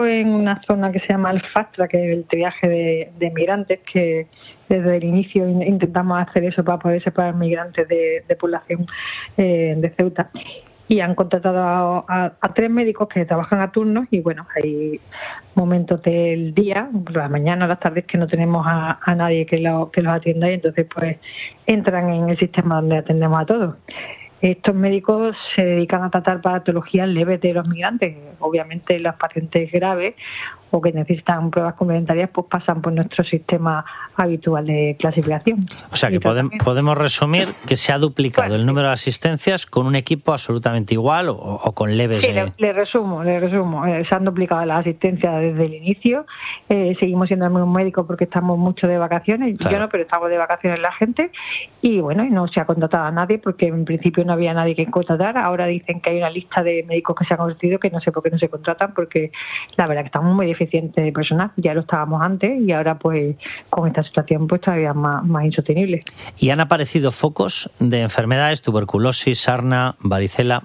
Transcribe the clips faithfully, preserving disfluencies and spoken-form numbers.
en una zona que se llama el FASTRA, que es el triaje de, de migrantes, que desde el inicio intentamos hacer eso para poder separar migrantes de, de población eh, de Ceuta. Y han contratado a, a, a tres médicos que trabajan a turnos y bueno, hay momentos del día, por la mañana o las tardes, que no tenemos a, a nadie que, lo, que los atienda y entonces pues entran en el sistema donde atendemos a todos. Estos médicos se dedican a tratar patologías leves de los migrantes. Obviamente los pacientes graves o que necesitan pruebas complementarias pues pasan por nuestro sistema habitual de clasificación. O sea que podemos, podemos resumir que se ha duplicado bueno, el número de asistencias con un equipo absolutamente igual o, o con leves... Sí, de... le, le resumo, le resumo. Eh, se han duplicado las asistencias desde el inicio. Eh, seguimos siendo el mismo médico porque estamos mucho de vacaciones. Claro. Yo no, pero estamos de vacaciones la gente. Y bueno, no se ha contratado a nadie porque en principio no había nadie que contratar. Ahora dicen que hay una lista de médicos que se han convertido que no sé por qué no se contratan porque la verdad que estamos muy deficientes de personal, ya lo estábamos antes y ahora pues con esta situación pues todavía más, más insostenible. ¿Y han aparecido focos de enfermedades, tuberculosis, sarna, varicela?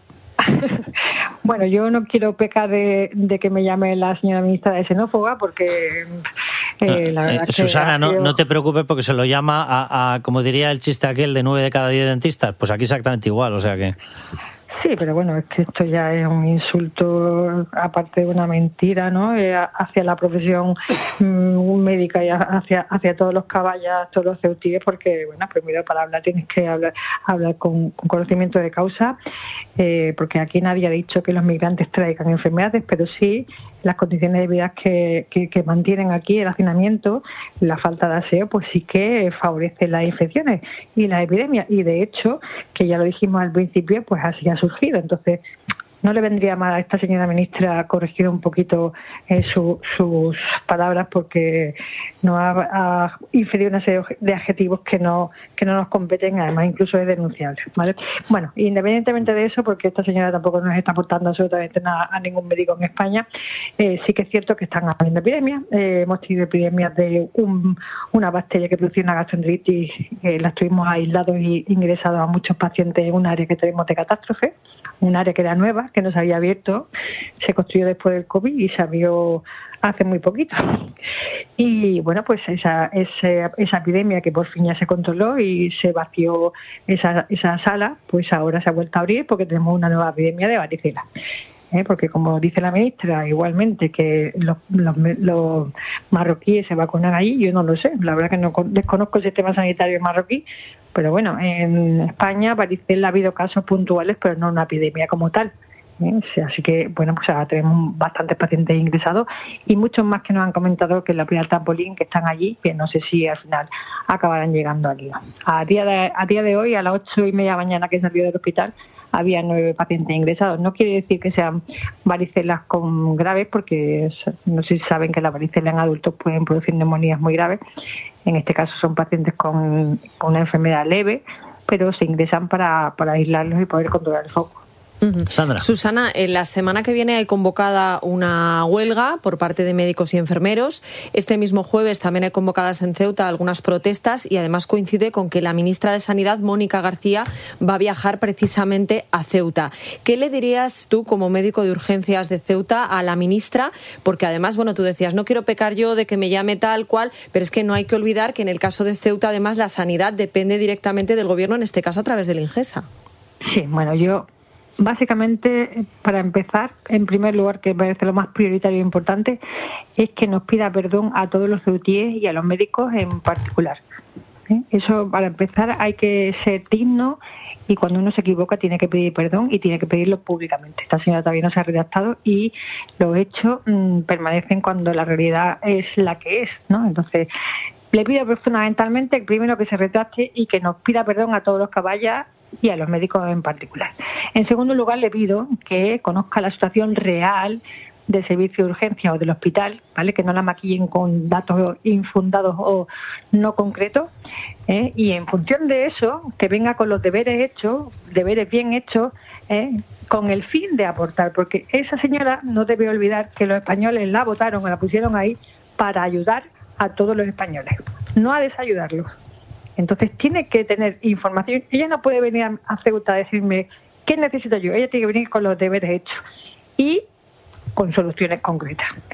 Bueno, yo no quiero pecar de, de que me llame la señora ministra de xenófoba porque eh, la verdad eh, Susana, que no, sido... no te preocupes porque se lo llama a, a, como diría el chiste aquel de nueve de cada diez dentistas, pues aquí exactamente igual, o sea que... Sí, pero bueno, es que esto ya es un insulto, aparte de una mentira, ¿no? Eh, hacia la profesión mmm, médica y hacia hacia todos los caballas, todos los ceutíes, porque, bueno, primero para hablar tienes que hablar hablar con, con conocimiento de causa, eh, porque aquí nadie ha dicho que los migrantes traigan enfermedades, pero sí las condiciones de vida que, que, que mantienen aquí, el hacinamiento, la falta de aseo, pues sí que favorece las infecciones y las epidemias. Y de hecho, que ya lo dijimos al principio, pues así ha surgido. Entonces, ¿no le vendría mal a esta señora ministra corregir un poquito eh, su, sus palabras porque nos ha, ha inferido una serie de adjetivos que no que no nos competen, además incluso es denunciable, ¿vale? Bueno, independientemente de eso, porque esta señora tampoco nos está aportando absolutamente nada a ningún médico en España, eh, sí que es cierto que están habiendo epidemias, eh, hemos tenido epidemias de un, una bacteria que producía una gastroenteritis, eh, las tuvimos aislados y ingresados a muchos pacientes en un área que tenemos de catástrofe, un área que era nueva, que no se había abierto, se construyó después del COVID y se abrió hace muy poquito. Y bueno, pues esa, esa, esa epidemia que por fin ya se controló y se vació esa, esa sala, pues ahora se ha vuelto a abrir porque tenemos una nueva epidemia de varicela. ¿Eh? Porque como dice la ministra, igualmente que los, los, los marroquíes se vacunan allí, yo no lo sé, la verdad que no desconozco el sistema sanitario marroquí, pero bueno, en España varicela ha habido casos puntuales, pero no una epidemia como tal. ¿Eh? Así que, bueno, pues ahora tenemos bastantes pacientes ingresados y muchos más que nos han comentado que en la Hospital Tampolín, que están allí, que no sé si al final acabarán llegando aquí. A día de, a día de hoy, a las ocho y media de la mañana que salió del hospital, había nueve pacientes ingresados. No quiere decir que sean varicelas con graves, porque no sé si saben que las varicelas en adultos pueden producir neumonías muy graves. En este caso son pacientes con, con una enfermedad leve, pero se ingresan para, para aislarlos y poder controlar el foco. Uh-huh. Sandra. Susana, en la semana que viene hay convocada una huelga por parte de médicos y enfermeros. Este mismo jueves también hay convocadas en Ceuta algunas protestas y además coincide con que la ministra de Sanidad, Mónica García, va a viajar precisamente a Ceuta. ¿Qué le dirías tú como médico de urgencias de Ceuta a la ministra? Porque además, bueno, tú decías, no quiero pecar yo de que me llame tal cual, pero es que no hay que olvidar que en el caso de Ceuta, además, la sanidad depende directamente del gobierno, en este caso a través del Ingesa. Sí, bueno, yo... Básicamente, para empezar, en primer lugar, que me parece lo más prioritario e importante, es que nos pida perdón a todos los ceutíes y a los médicos en particular. ¿Eh? Eso, para empezar, hay que ser digno y cuando uno se equivoca tiene que pedir perdón y tiene que pedirlo públicamente. Esta señora todavía no se ha redactado y los hechos mmm, permanecen cuando la realidad es la que es, ¿no? Entonces, le pido fundamentalmente, primero, que se retracte y que nos pida perdón a todos los que vaya y a los médicos en particular. En segundo lugar, le pido que conozca la situación real del servicio de urgencia o del hospital, ¿vale? Que no la maquillen con datos infundados o no concretos, ¿eh? Y en función de eso, que venga con los deberes hechos, deberes bien hechos, ¿eh? Con el fin de aportar, porque esa señora no debe olvidar que los españoles la votaron o la pusieron ahí para ayudar a todos los españoles, no a desayudarlos. Entonces tiene que tener información. Ella no puede venir a Ceuta a decirme qué necesito yo. Ella tiene que venir con los deberes hechos y con soluciones concretas.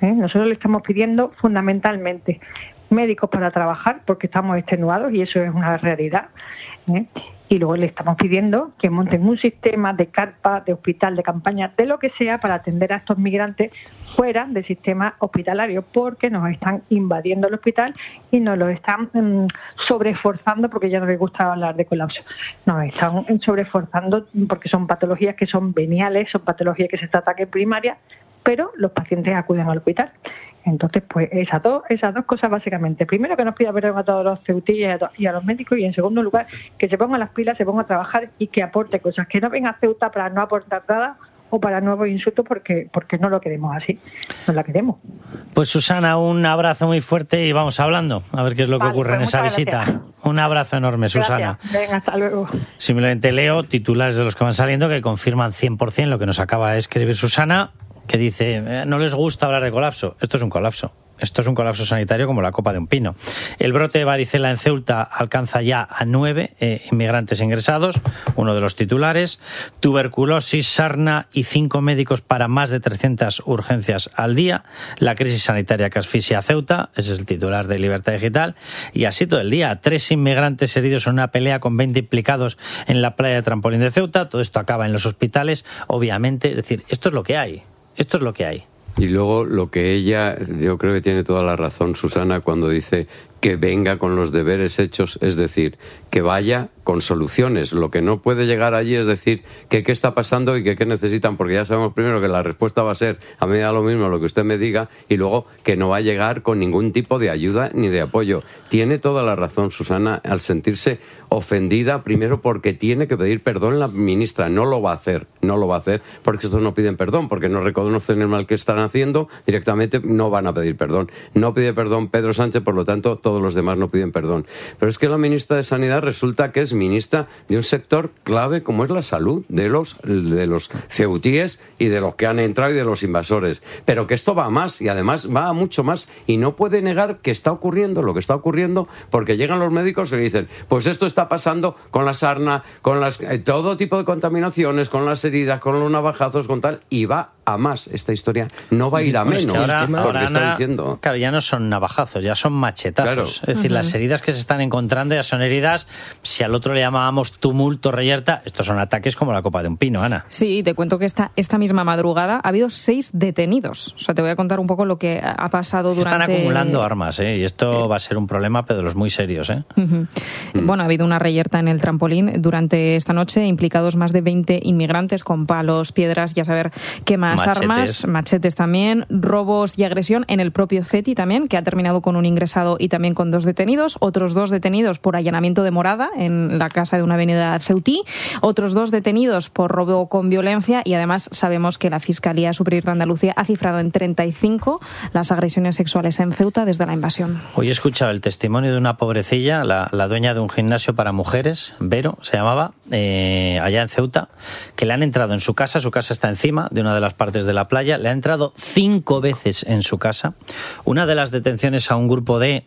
¿eh? Nosotros le estamos pidiendo fundamentalmente médicos para trabajar porque estamos extenuados y eso es una realidad, ¿eh? Y luego le estamos pidiendo que monten un sistema de carpa, de hospital, de campaña, de lo que sea para atender a estos migrantes fuera del sistema hospitalario, porque nos están invadiendo el hospital y nos lo están mmm, sobreesforzando, porque ya no les gusta hablar de colapso, nos están sobreesforzando porque son patologías que son veniales, son patologías que se tratan en primaria, pero los pacientes acuden al hospital. Entonces, pues esas dos, esas dos cosas básicamente. Primero, que nos pida perdón a todos los ceutillas y a, to- y a los médicos, y en segundo lugar, que se pongan las pilas, se pongan a trabajar y que aporte cosas. Que no venga a Ceuta para no aportar nada o para nuevos insultos, porque porque no lo queremos así, no la queremos. Pues Susana, un abrazo muy fuerte y vamos hablando a ver qué es lo que Vale, ocurre pues en esa muchas visita. gracias. Un abrazo enorme, Susana. Gracias. Venga, hasta luego. Simplemente leo titulares de los que van saliendo que confirman cien por ciento lo que nos acaba de escribir Susana, que dice, eh, no les gusta hablar de colapso. Esto es un colapso. Esto es un colapso sanitario como la copa de un pino. El brote de varicela en Ceuta alcanza ya a nueve eh, inmigrantes ingresados, uno de los titulares. Tuberculosis, sarna y cinco médicos para más de trescientas urgencias al día. La crisis sanitaria que asfixia a Ceuta, ese es el titular de Libertad Digital. Y así todo el día. Tres inmigrantes heridos en una pelea con veinte implicados en la playa de Trampolín de Ceuta. Todo esto acaba en los hospitales, obviamente. Es decir, esto es lo que hay. Esto es lo que hay. Y luego lo que ella, yo creo que tiene toda la razón, Susana, cuando dice que venga con los deberes hechos, es decir, que vaya con soluciones. Lo que no puede llegar allí es decir que qué está pasando y que qué necesitan, porque ya sabemos primero que la respuesta va a ser a mí me da lo mismo lo que usted me diga, y luego que no va a llegar con ningún tipo de ayuda ni de apoyo. Tiene toda la razón, Susana, al sentirse ofendida, primero porque tiene que pedir perdón la ministra. No lo va a hacer, no lo va a hacer, porque estos no piden perdón, porque no reconocen el mal que están haciendo, directamente no van a pedir perdón. No pide perdón Pedro Sánchez, por lo tanto, todos los demás no piden perdón. Pero es que la ministra de Sanidad resulta que es ministra de un sector clave como es la salud de los, de los ceutíes y de los que han entrado y de los invasores. Pero que esto va a más, y además va a mucho más, y no puede negar que está ocurriendo lo que está ocurriendo, porque llegan los médicos y le dicen, pues esto está pasando con la sarna, con las, eh, todo tipo de contaminaciones, con las heridas, con los navajazos, con tal, y va a más. Esta historia no va a ir a Bueno, menos. es que ahora, porque ahora está Ana, diciendo... Claro, ya no son navajazos, ya son machetazos. Claro. Es decir, uh-huh. Las heridas que se están encontrando ya son heridas. Si al otro le llamábamos tumulto, reyerta, estos son ataques como la copa de un pino, Ana. Sí, te cuento que esta, esta misma madrugada ha habido seis detenidos. O sea, te voy a contar un poco lo que ha pasado durante... Están acumulando armas, ¿eh? Y esto va a ser un problema, pero de los muy serios, ¿eh? Uh-huh. Mm. Bueno, ha habido una reyerta en el Trampolín durante esta noche, implicados más de veinte inmigrantes con palos, piedras, ya saber qué más Machetes. armas, machetes también, robos y agresión en el propio CETI también, que ha terminado con un ingresado y también con dos detenidos, otros dos detenidos por allanamiento de morada en la casa de una avenida ceutí, otros dos detenidos por robo con violencia, y además sabemos que la Fiscalía Superior de Andalucía ha cifrado en treinta y cinco las agresiones sexuales en Ceuta desde la invasión. Hoy he escuchado el testimonio de una pobrecilla, la, la dueña de un gimnasio para mujeres, Vero se llamaba, eh, allá en Ceuta, que le han entrado en su casa, su casa está encima de una de las partes de la playa, le ha entrado cinco veces en su casa. Una de las detenciones a un grupo de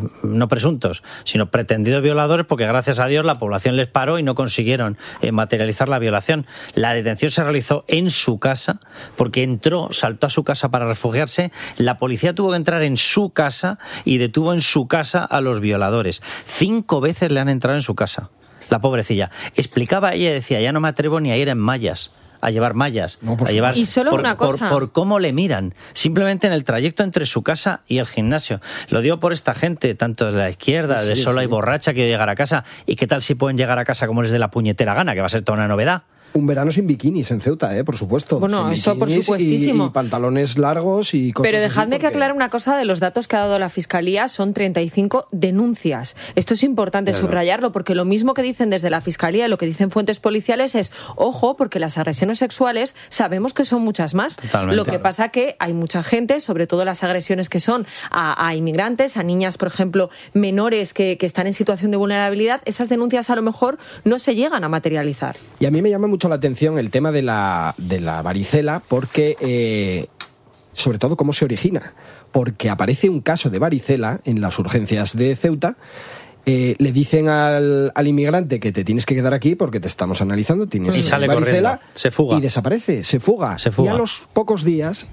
no presuntos, sino pretendidos violadores, porque gracias a Dios la población les paró y no consiguieron eh, materializar la violación. La detención se realizó en su casa, porque entró, saltó a su casa para refugiarse, la policía tuvo que entrar en su casa y detuvo en su casa a los violadores. Cinco veces le han entrado en su casa, la pobrecilla. Explicaba ella, decía, ya no me atrevo ni a ir en mallas, a llevar mallas, no, a llevar, y solo por, una cosa. Por, por cómo le miran, simplemente en el trayecto entre su casa y el gimnasio. Lo digo por esta gente, tanto de la izquierda, sí, de sola sí. y borracha, que llegar a casa. ¿Y qué tal si pueden llegar a casa como les dé la puñetera gana? Que va a ser toda una novedad. Un verano sin bikinis en Ceuta, ¿eh? Por supuesto. Bueno, sin eso por supuestísimo. Y, y pantalones largos y cosas Pero dejadme así porque... que aclare una cosa de los datos que ha dado la Fiscalía. Son treinta y cinco denuncias. Esto es importante claro. subrayarlo, porque lo mismo que dicen desde la Fiscalía y lo que dicen fuentes policiales es, ojo, porque las agresiones sexuales sabemos que son muchas más. Totalmente. Lo que claro. pasa que hay mucha gente, sobre todo las agresiones que son a, a inmigrantes, a niñas, por ejemplo, menores que, que están en situación de vulnerabilidad, esas denuncias a lo mejor no se llegan a materializar. Y a mí me llama mucho la atención el tema tema de la, de la varicela, porque eh, sobre todo cómo se origina, porque aparece un caso de varicela en las urgencias de Ceuta. Eh, le dicen al, al inmigrante que te tienes que quedar aquí porque te estamos analizando, tienes y sale varicela, corriendo, se fuga y desaparece, se fuga. se fuga Y a los pocos días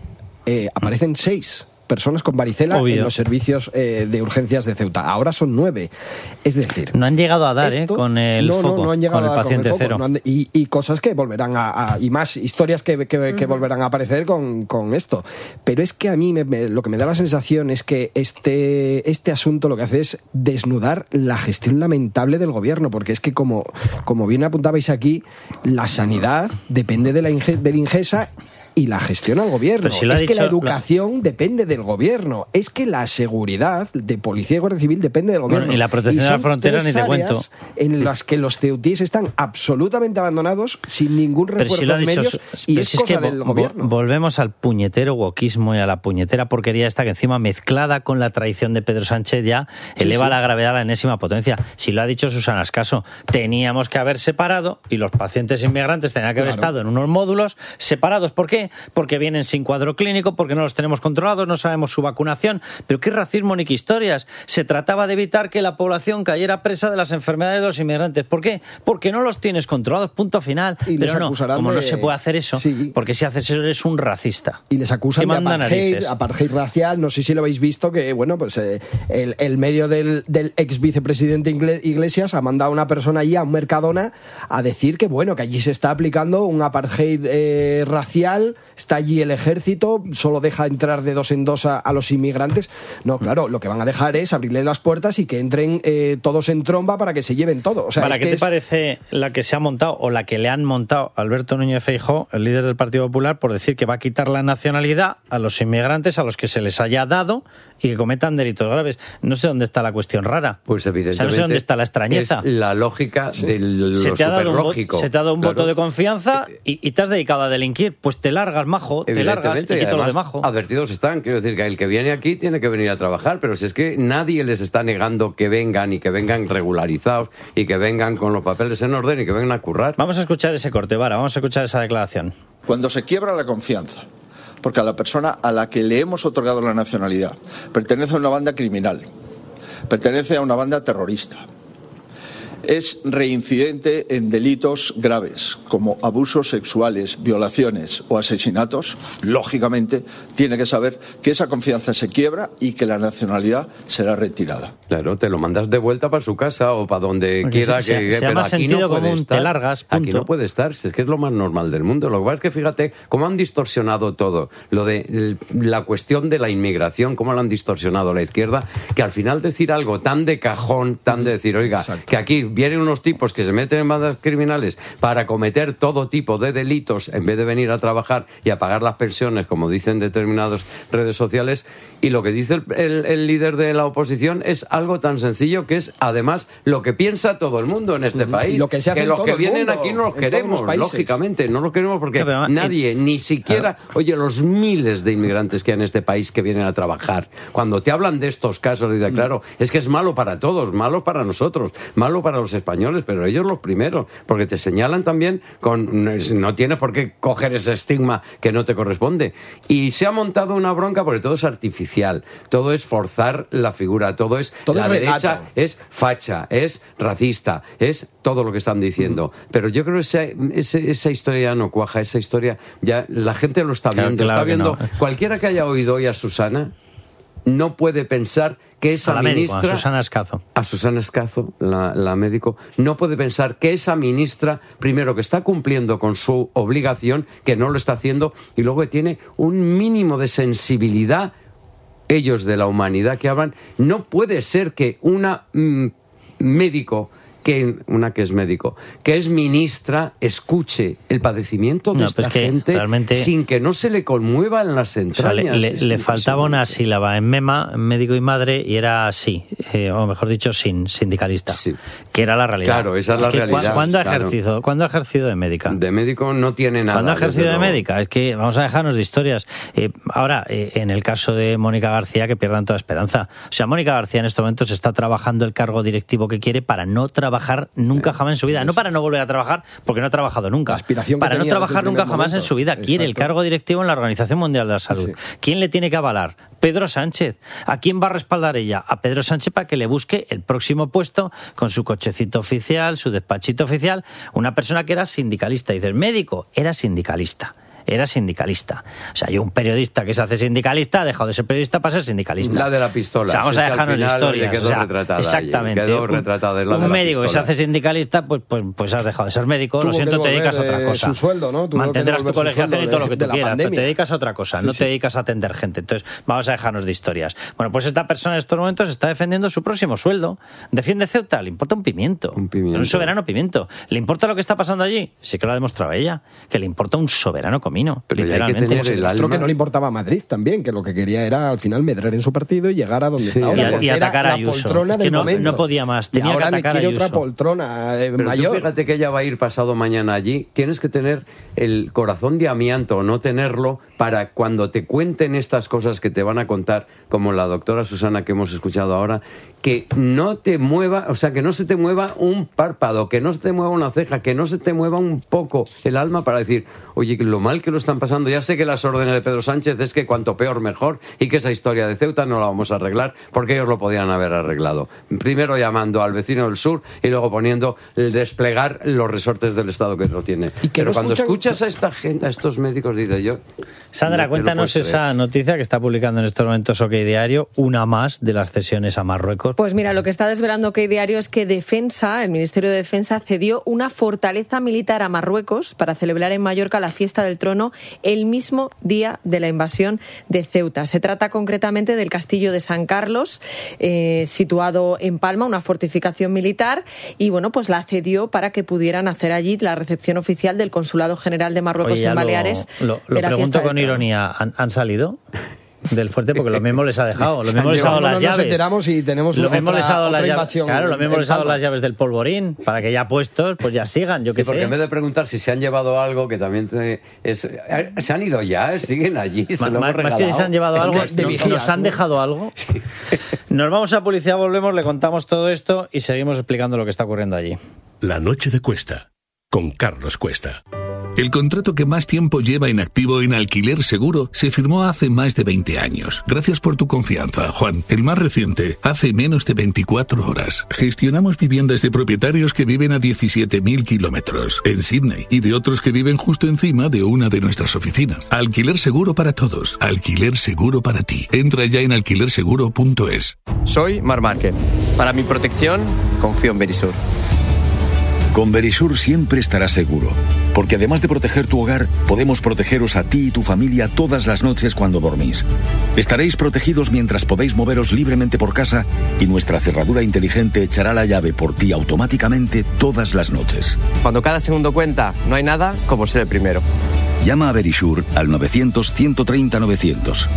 eh, aparecen seis personas con varicela Obvio. en los servicios eh, de urgencias de Ceuta. Ahora son nueve. Es decir... No han llegado a dar esto, eh, con el no, foco, no, no han llegado con el a dar paciente con el cero. Foco, no han, y, y cosas que volverán a, a... y más historias que, que, uh-huh. que volverán a aparecer con, con esto. Pero es que a mí me, me, lo que me da la sensación es que este, este asunto lo que hace es desnudar la gestión lamentable del gobierno, porque es que como, como bien apuntabais aquí, la sanidad depende de la Inge, del Ingesa y la gestiona el gobierno. Si es dicho, que la educación la... depende del gobierno. Es que la seguridad de policía y guardia civil depende del gobierno. Bueno, y la protección y de la frontera ni te cuento. En las que los ceutíes están absolutamente abandonados sin ningún refuerzo si de dicho, medios y es, es cosa que del vo- gobierno. Volvemos al puñetero wokismo y a la puñetera porquería esta que encima mezclada con la traición de Pedro Sánchez ya sí, eleva sí. la gravedad a la enésima potencia. Si lo ha dicho Susana Escaso, teníamos que haber separado y los pacientes inmigrantes tenían que haber claro. estado en unos módulos separados. ¿Por qué? Porque vienen sin cuadro clínico, porque no los tenemos controlados, no sabemos su vacunación. Pero qué racismo ni qué historias. Se trataba de evitar que la población cayera presa de las enfermedades de los inmigrantes. ¿Por qué? Porque no los tienes controlados, punto final. Y Pero no, como de... no se puede hacer eso, sí. porque si haces eso eres un racista. Y les acusan de apartheid, apartheid racial. No sé si lo habéis visto, que bueno, pues eh, el, el medio del, del ex vicepresidente Iglesias ha mandado a una persona allí a un Mercadona a decir que bueno, que allí se está aplicando un apartheid eh, racial, está allí el ejército, solo deja entrar de dos en dos a, a los inmigrantes. No, claro, lo que van a dejar es abrirle las puertas y que entren eh, todos en tromba para que se lleven todo. O sea, ¿Para es qué que te es... parece la que se ha montado o la que le han montado a Alberto Núñez Feijóo, el líder del Partido Popular, por decir que va a quitar la nacionalidad a los inmigrantes a los que se les haya dado y que cometan delitos graves? No sé dónde está la cuestión rara. Pues evidentemente. O sea, no sé dónde está la extrañeza. Es la lógica sí. de lo se te ha dado superlógico. Un, se te ha dado un claro. voto de confianza y, y te has dedicado a delinquir. Pues te largas, majo, te largas y quito lo de majo. Advertidos están, quiero decir que el que viene aquí tiene que venir a trabajar, pero si es que nadie les está negando que vengan y que vengan regularizados y que vengan con los papeles en orden y que vengan a currar. Vamos a escuchar ese corte, Vara, vamos a escuchar esa declaración. Cuando se quiebra la confianza, porque a la persona a la que le hemos otorgado la nacionalidad pertenece a una banda criminal, pertenece a una banda terrorista, es reincidente en delitos graves como abusos sexuales, violaciones o asesinatos, lógicamente tiene que saber que esa confianza se quiebra y que la nacionalidad será retirada. Claro, te lo mandas de vuelta para su casa o para donde Porque quiera se, que... Se, se pero aquí no puede común, estar. Te largas, punto. Aquí no puede estar, si es que es lo más normal del mundo. Lo que pasa es que fíjate cómo han distorsionado todo. Lo de la cuestión de la inmigración, cómo lo han distorsionado la izquierda, que al final decir algo tan de cajón, tan de decir, oiga, Exacto. que aquí vienen unos tipos que se meten en bandas criminales para cometer todo tipo de delitos en vez de venir a trabajar y a pagar las pensiones, como dicen determinadas redes sociales, y lo que dice el, el, el líder de la oposición es algo tan sencillo que es, además, lo que piensa todo el mundo en este país. Y lo que se hace que los que vienen mundo, aquí no los queremos, los lógicamente, no los queremos porque no, pero, nadie, eh, ni siquiera, claro. oye, los miles de inmigrantes que hay en este país que vienen a trabajar, cuando te hablan de estos casos, dice, claro, es que es malo para todos, malo para nosotros, malo para los españoles, pero ellos los primeros, porque te señalan también con, no tienes por qué coger ese estigma que no te corresponde. Y se ha montado una bronca porque todo es artificial, todo es forzar la figura, todo es, todo la es derecha relato. Es facha, es racista, es todo lo que están diciendo. Uh-huh. Pero yo creo que esa, esa, esa historia ya no cuaja, esa historia ya la gente lo está viendo, claro, claro está viendo, no. Cualquiera que haya oído hoy a Susana no puede pensar que esa a ministra... Médico, a Susana Escazo. A Susana Escazo, la, la médico, no puede pensar que esa ministra, primero, que está cumpliendo con su obligación, que no lo está haciendo, y luego que tiene un mínimo de sensibilidad, ellos de la humanidad que hablan, no puede ser que una mm, médico... que una que es médico, que es ministra, escuche el padecimiento de no, esta pues que gente realmente... sin que no se le conmueva en las entrañas. O sea, le, le, le faltaba una sílaba en MEMA, médico y madre, y era sí, eh, o mejor dicho, sin sindicalista, sí. que era la realidad. Claro, esa es, es la realidad. ¿Cuándo ha claro. ejercido, ¿Cuándo ha ejercido de médica? De médico no tiene nada. ¿Cuándo ha ejercido de médica? Es que vamos a dejarnos de historias. Eh, ahora, eh, en el caso de Mónica García, que pierdan toda esperanza. O sea, Mónica García en estos momentos está trabajando el cargo directivo que quiere para no trabajar trabajar nunca jamás en su vida. No para no volver a trabajar, porque no ha trabajado nunca. La aspiración para no trabajar nunca jamás momento. en su vida. Exacto. Quiere el cargo directivo en la Organización Mundial de la Salud. Sí. ¿Quién le tiene que avalar? Pedro Sánchez. ¿A quién va a respaldar ella? A Pedro Sánchez para que le busque el próximo puesto con su cochecito oficial, su despachito oficial. Una persona que era sindicalista. Dice, el médico era sindicalista. era sindicalista. O sea, hay un periodista que se hace sindicalista ha dejado de ser periodista para ser sindicalista. La de la pistola. O sea, vamos si a dejarnos de historias. Quedó o sea, retratada exactamente. Allí, quedó retratada en la un de la médico pistola. que se hace sindicalista, pues, pues, pues has dejado de ser médico. Tuvo Lo siento, te dedicas a otra cosa. Su sueldo, ¿no? Mantendrás tu colegiación y todo lo que tú quieras, pero te dedicas a otra cosa, sí, no sí. te dedicas a atender gente. Entonces, vamos a dejarnos de historias. Bueno, pues esta persona en estos momentos está defendiendo su próximo sueldo. Defiende Ceuta, le importa un pimiento. Un pimiento. Un soberano pimiento. ¿Le importa lo que está pasando allí? Sí que lo ha demostrado ella, que le importa un soberano comino, pero literalmente. Hay que tener Se el demostró alma. que no le importaba Madrid también, que lo que quería era al final medrar en su partido y llegar a donde Sí, está ahora. y, porque y atacar era a la Ayuso. poltrona Es que del no, momento. no podía más, tenía y ahora que atacar quiere a Ayuso. otra poltrona eh, Pero mayor. tú fíjate que ella va a ir pasado mañana allí. Tienes que tener el corazón de amianto o no tenerlo para cuando te cuenten estas cosas que te van a contar, como la doctora Susana que hemos escuchado ahora, que no te mueva, o sea, que no se te mueva un párpado, que no se te mueva una ceja, que no se te mueva un poco el alma para decir, oye, lo mal que lo están pasando. Ya sé que las órdenes de Pedro Sánchez es que cuanto peor mejor y que esa historia de Ceuta no la vamos a arreglar porque ellos lo podían haber arreglado. Primero llamando al vecino del sur y luego poniendo el desplegar los resortes del Estado que lo tiene. Y que Pero no cuando escuchan- escuchas a esta gente, a estos médicos, dice yo... Sandra, no te lo cuéntanos puedes esa creer. noticia que está publicando en estos momentos OK Diario, una más de las cesiones a Marruecos. Pues mira, lo que está desvelando OK Diario es que Defensa, el Ministerio de Defensa, cedió una fortaleza militar a Marruecos para celebrar en Mallorca la fiesta del trono el mismo día de la invasión de Ceuta. Se trata concretamente del castillo de San Carlos, eh, situado en Palma, una fortificación militar, y bueno, pues la cedió para que pudieran hacer allí la recepción oficial del Consulado General de Marruecos Oye, ya en lo- Baleares. Lo, lo de la pregunto fiesta del con trono. ironía. ¿Han, han salido del fuerte? Porque lo mismo les ha dejado. Lo mismo les ha dado Vámonos, las nos llaves. enteramos y tenemos Lo mismo otra- les ha dado otra las llaves. invasión Claro, lo en- mismo en les ha dado Palma. las llaves del polvorín para que ya puestos, pues ya sigan. Yo Sí, qué porque sé. en vez de preguntar si se han llevado algo, que también te- es, eh, se han ido ya, siguen allí, se Ma- lo ma- hemos más que regalado. si se han llevado algo, de- de no- vigías, nos han ¿no? dejado algo. Nos vamos a Policía, volvemos, le contamos todo esto y seguimos explicando lo que está ocurriendo allí. La noche de Cuesta, con Carlos Cuesta. El contrato que más tiempo lleva en activo en Alquiler Seguro se firmó hace más de veinte años. Gracias por tu confianza, Juan. El más reciente, hace menos de veinticuatro horas. Gestionamos viviendas de propietarios que viven a diecisiete mil kilómetros en Sydney y de otros que viven justo encima de una de nuestras oficinas. Alquiler Seguro para todos. Alquiler Seguro para ti. Entra ya en alquiler seguro punto es. Soy Mar Márquez. Para mi protección, confío en Verisur. Con Verisur siempre estarás seguro, porque además de proteger tu hogar, podemos protegeros a ti y tu familia todas las noches cuando dormís. Estaréis protegidos mientras podéis moveros libremente por casa y nuestra cerradura inteligente echará la llave por ti automáticamente todas las noches. Cuando cada segundo cuenta, no hay nada como ser el primero. Llama a Verisur al novecientos, ciento treinta, novecientos.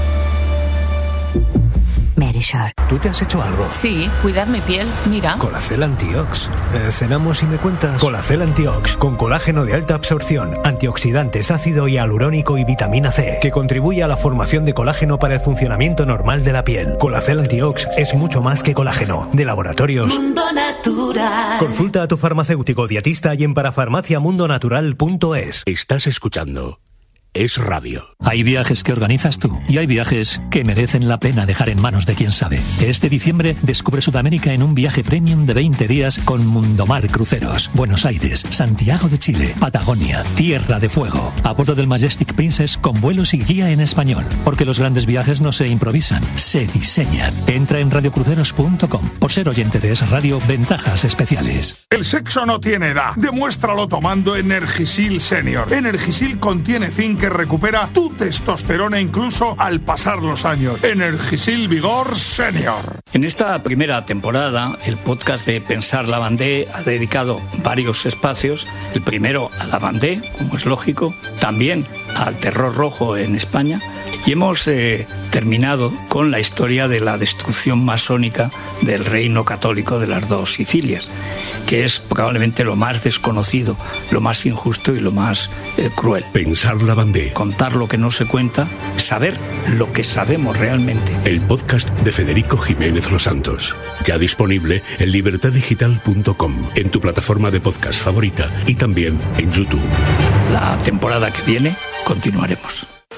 Verisur. ¿Tú te has hecho algo? Sí, cuidar mi piel, mira. Colacel Antiox. Eh, cenamos y me cuentas. Colacel Antiox, con colágeno de alta absorción, antioxidantes, ácido hialurónico y vitamina C, que contribuye a la formación de colágeno para el funcionamiento normal de la piel. Colacel Antiox es mucho más que colágeno. De Laboratorios Mundo Natural. Consulta a tu farmacéutico dietista y en parafarmacia mundo natural punto es. Estás escuchando Es Radio. Hay viajes que organizas tú y hay viajes que merecen la pena dejar en manos de quien sabe. Este diciembre descubre Sudamérica en un viaje premium de veinte días con Mundomar Cruceros. Buenos Aires, Santiago de Chile, Patagonia, Tierra de Fuego. A bordo del Majestic Princess con vuelos y guía en español. Porque los grandes viajes no se improvisan, se diseñan. Entra en radio cruceros punto com. Por ser oyente de Es Radio, ventajas especiales. El sexo no tiene edad. Demuéstralo tomando Energisil Senior. Energisil contiene zinc que recupera tu testosterona incluso al pasar los años. Energisil Vigor Senior. En esta primera temporada, el podcast de Pensar Lavandé ha dedicado varios espacios. El primero a Lavandé, como es lógico, también al terror rojo en España. Y hemos eh, terminado con la historia de la destrucción masónica del reino católico de las dos Sicilias, que es probablemente lo más desconocido, lo más injusto y lo más eh, cruel. Pensar Lavandé. Contar lo que no se cuenta, saber lo que sabemos realmente. El podcast de Federico Jiménez Los Santos. Ya disponible en libertad digital punto com, en tu plataforma de podcast favorita y también en YouTube. La temporada que viene continuaremos.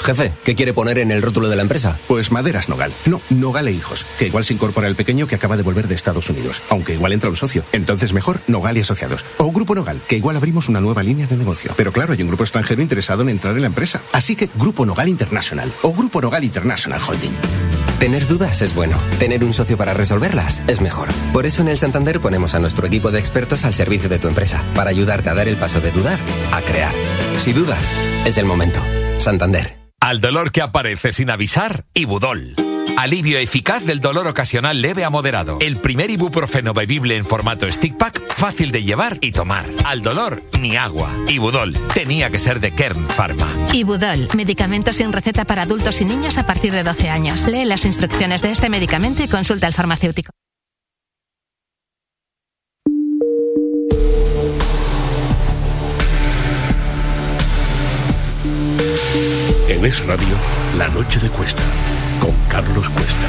Jefe, ¿qué quiere poner en el rótulo de la empresa? Pues Maderas Nogal. No, Nogal e Hijos. Que igual se incorpora el pequeño que acaba de volver de Estados Unidos. Aunque igual entra un socio. Entonces mejor Nogal y Asociados. O Grupo Nogal, que igual abrimos una nueva línea de negocio. Pero claro, hay un grupo extranjero interesado en entrar en la empresa. Así que Grupo Nogal International. O Grupo Nogal International Holding. Tener dudas es bueno. Tener un socio para resolverlas es mejor. Por eso en el Santander ponemos a nuestro equipo de expertos al servicio de tu empresa. Para ayudarte a dar el paso de dudar a crear. Si dudas, es el momento. Santander. Al dolor que aparece sin avisar, Ibudol. Alivio eficaz del dolor ocasional leve a moderado. El primer ibuprofeno bebible en formato stick pack, fácil de llevar y tomar. Al dolor, ni agua. Ibudol. Tenía que ser de Kern Pharma. Ibudol. Medicamento sin receta para adultos y niños a partir de doce años. Lee las instrucciones de este medicamento y consulta al farmacéutico. En Es Radio, La Noche de Cuesta, con Carlos Cuesta.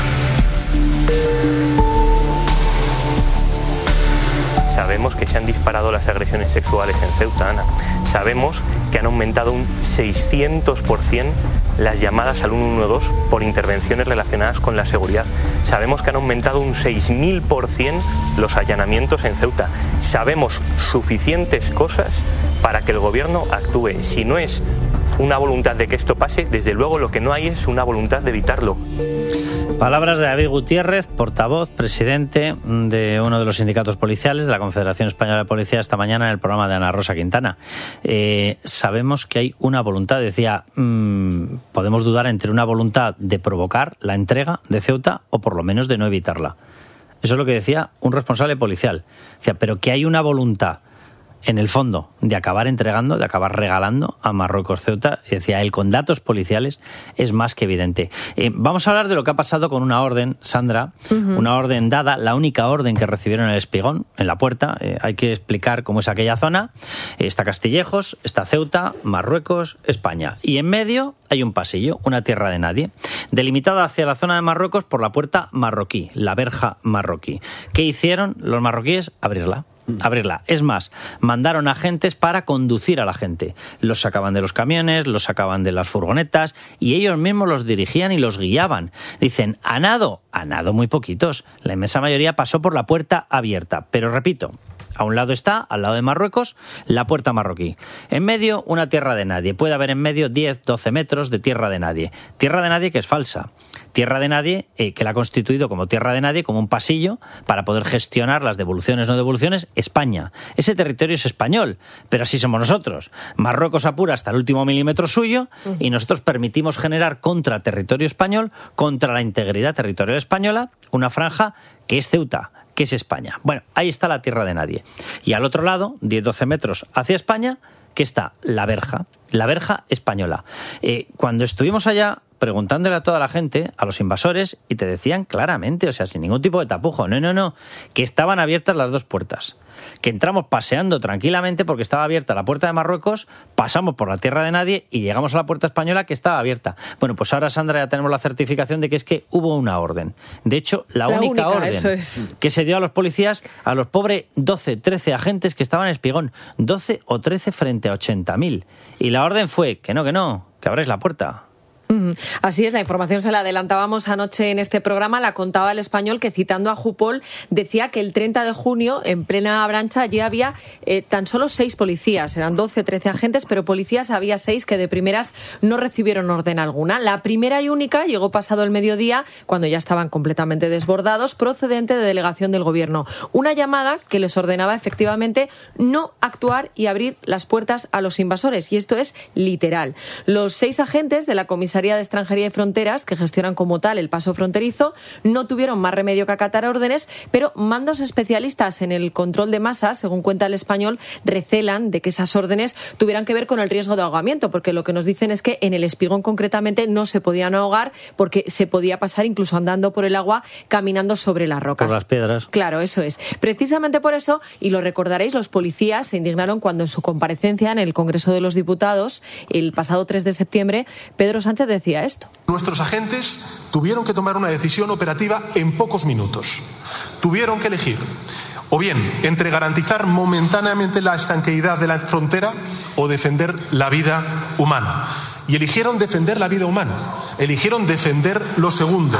Sabemos que se han disparado las agresiones sexuales en Ceuta, Ana. Sabemos que han aumentado un seiscientos por ciento las llamadas al uno uno dos por intervenciones relacionadas con la seguridad. Sabemos que han aumentado un seis mil por ciento los allanamientos en Ceuta. Sabemos suficientes cosas para que el gobierno actúe. Si no es una voluntad de que esto pase, desde luego lo que no hay es una voluntad de evitarlo. Palabras de David Gutiérrez, portavoz, presidente de uno de los sindicatos policiales de la Confederación Española de Policía, esta mañana en el programa de Ana Rosa Quintana. Eh, sabemos que hay una voluntad, decía, mmm, podemos dudar entre una voluntad de provocar la entrega de Ceuta o por lo menos de no evitarla. Eso es lo que decía un responsable policial. Decía, pero que hay una voluntad en el fondo, de acabar entregando, de acabar regalando a Marruecos Ceuta. Y decía él, con datos policiales es más que evidente. Eh, vamos a hablar de lo que ha pasado con una orden, Sandra, uh-huh. una orden dada, la única orden que recibieron en el Espigón, en la puerta. Eh, hay que explicar cómo es aquella zona. Eh, está Castillejos, está Ceuta, Marruecos, España. Y en medio hay un pasillo, una tierra de nadie, delimitada hacia la zona de Marruecos por la puerta marroquí, la verja marroquí. ¿Qué hicieron los marroquíes? Abrirla. abrirla. Es más, mandaron agentes para conducir a la gente. Los sacaban de los camiones, los sacaban de las furgonetas y ellos mismos los dirigían y los guiaban. Dicen, ¿a nado? A nado muy poquitos. La inmensa mayoría pasó por la puerta abierta. Pero repito, a un lado está, al lado de Marruecos, la puerta marroquí. En medio, una tierra de nadie. Puede haber en medio diez, doce metros de tierra de nadie. Tierra de nadie que es falsa. Tierra de nadie eh, que la ha constituido como tierra de nadie, como un pasillo para poder gestionar las devoluciones o no devoluciones, España. Ese territorio es español, pero así somos nosotros. Marruecos apura hasta el último milímetro suyo y nosotros permitimos generar contra territorio español, contra la integridad territorial española, una franja que es Ceuta, que es España. Bueno, ahí está la tierra de nadie. Y al otro lado, diez a doce metros hacia España, que está la verja, la verja española. Eh, cuando estuvimos allá preguntándole a toda la gente, a los invasores, y te decían claramente, o sea, sin ningún tipo de tapujo, no, no, no, que estaban abiertas las dos puertas. Que entramos paseando tranquilamente porque estaba abierta la puerta de Marruecos, pasamos por la tierra de nadie y llegamos a la puerta española que estaba abierta. Bueno, pues ahora, Sandra, ya tenemos la certificación de que es que hubo una orden. De hecho, la, la única, única orden eso es. que se dio a los policías, a los pobres doce, trece agentes que estaban en Espigón, doce o trece frente a ochenta mil. Y la orden fue que no, que no, que abráis la puerta. Así es, la información se la adelantábamos anoche en este programa, la contaba El Español, que citando a Jupol decía que el treinta de junio, en plena Abrancha, allí había eh, tan solo seis policías, eran doce, trece agentes, pero policías había seis que de primeras no recibieron orden alguna. La primera y única llegó pasado el mediodía, cuando ya estaban completamente desbordados, procedente de delegación del gobierno. Una llamada que les ordenaba efectivamente no actuar y abrir las puertas a los invasores, y esto es literal. Los seis agentes de la comisaría de Extranjería y Fronteras, que gestionan como tal el paso fronterizo, no tuvieron más remedio que acatar órdenes, pero mandos especialistas en el control de masas, según cuenta El Español, recelan de que esas órdenes tuvieran que ver con el riesgo de ahogamiento, porque lo que nos dicen es que en el Espigón concretamente no se podían ahogar porque se podía pasar incluso andando por el agua, caminando sobre las rocas. Por las piedras. Claro, eso es. Precisamente por eso, y lo recordaréis, los policías se indignaron cuando en su comparecencia en el Congreso de los Diputados, el pasado tres de septiembre, Pedro Sánchez decía esto. Nuestros agentes tuvieron que tomar una decisión operativa en pocos minutos. Tuvieron que elegir o bien entre garantizar momentáneamente la estanqueidad de la frontera o defender la vida humana. y eligieron defender la vida humana, eligieron defender lo segundo.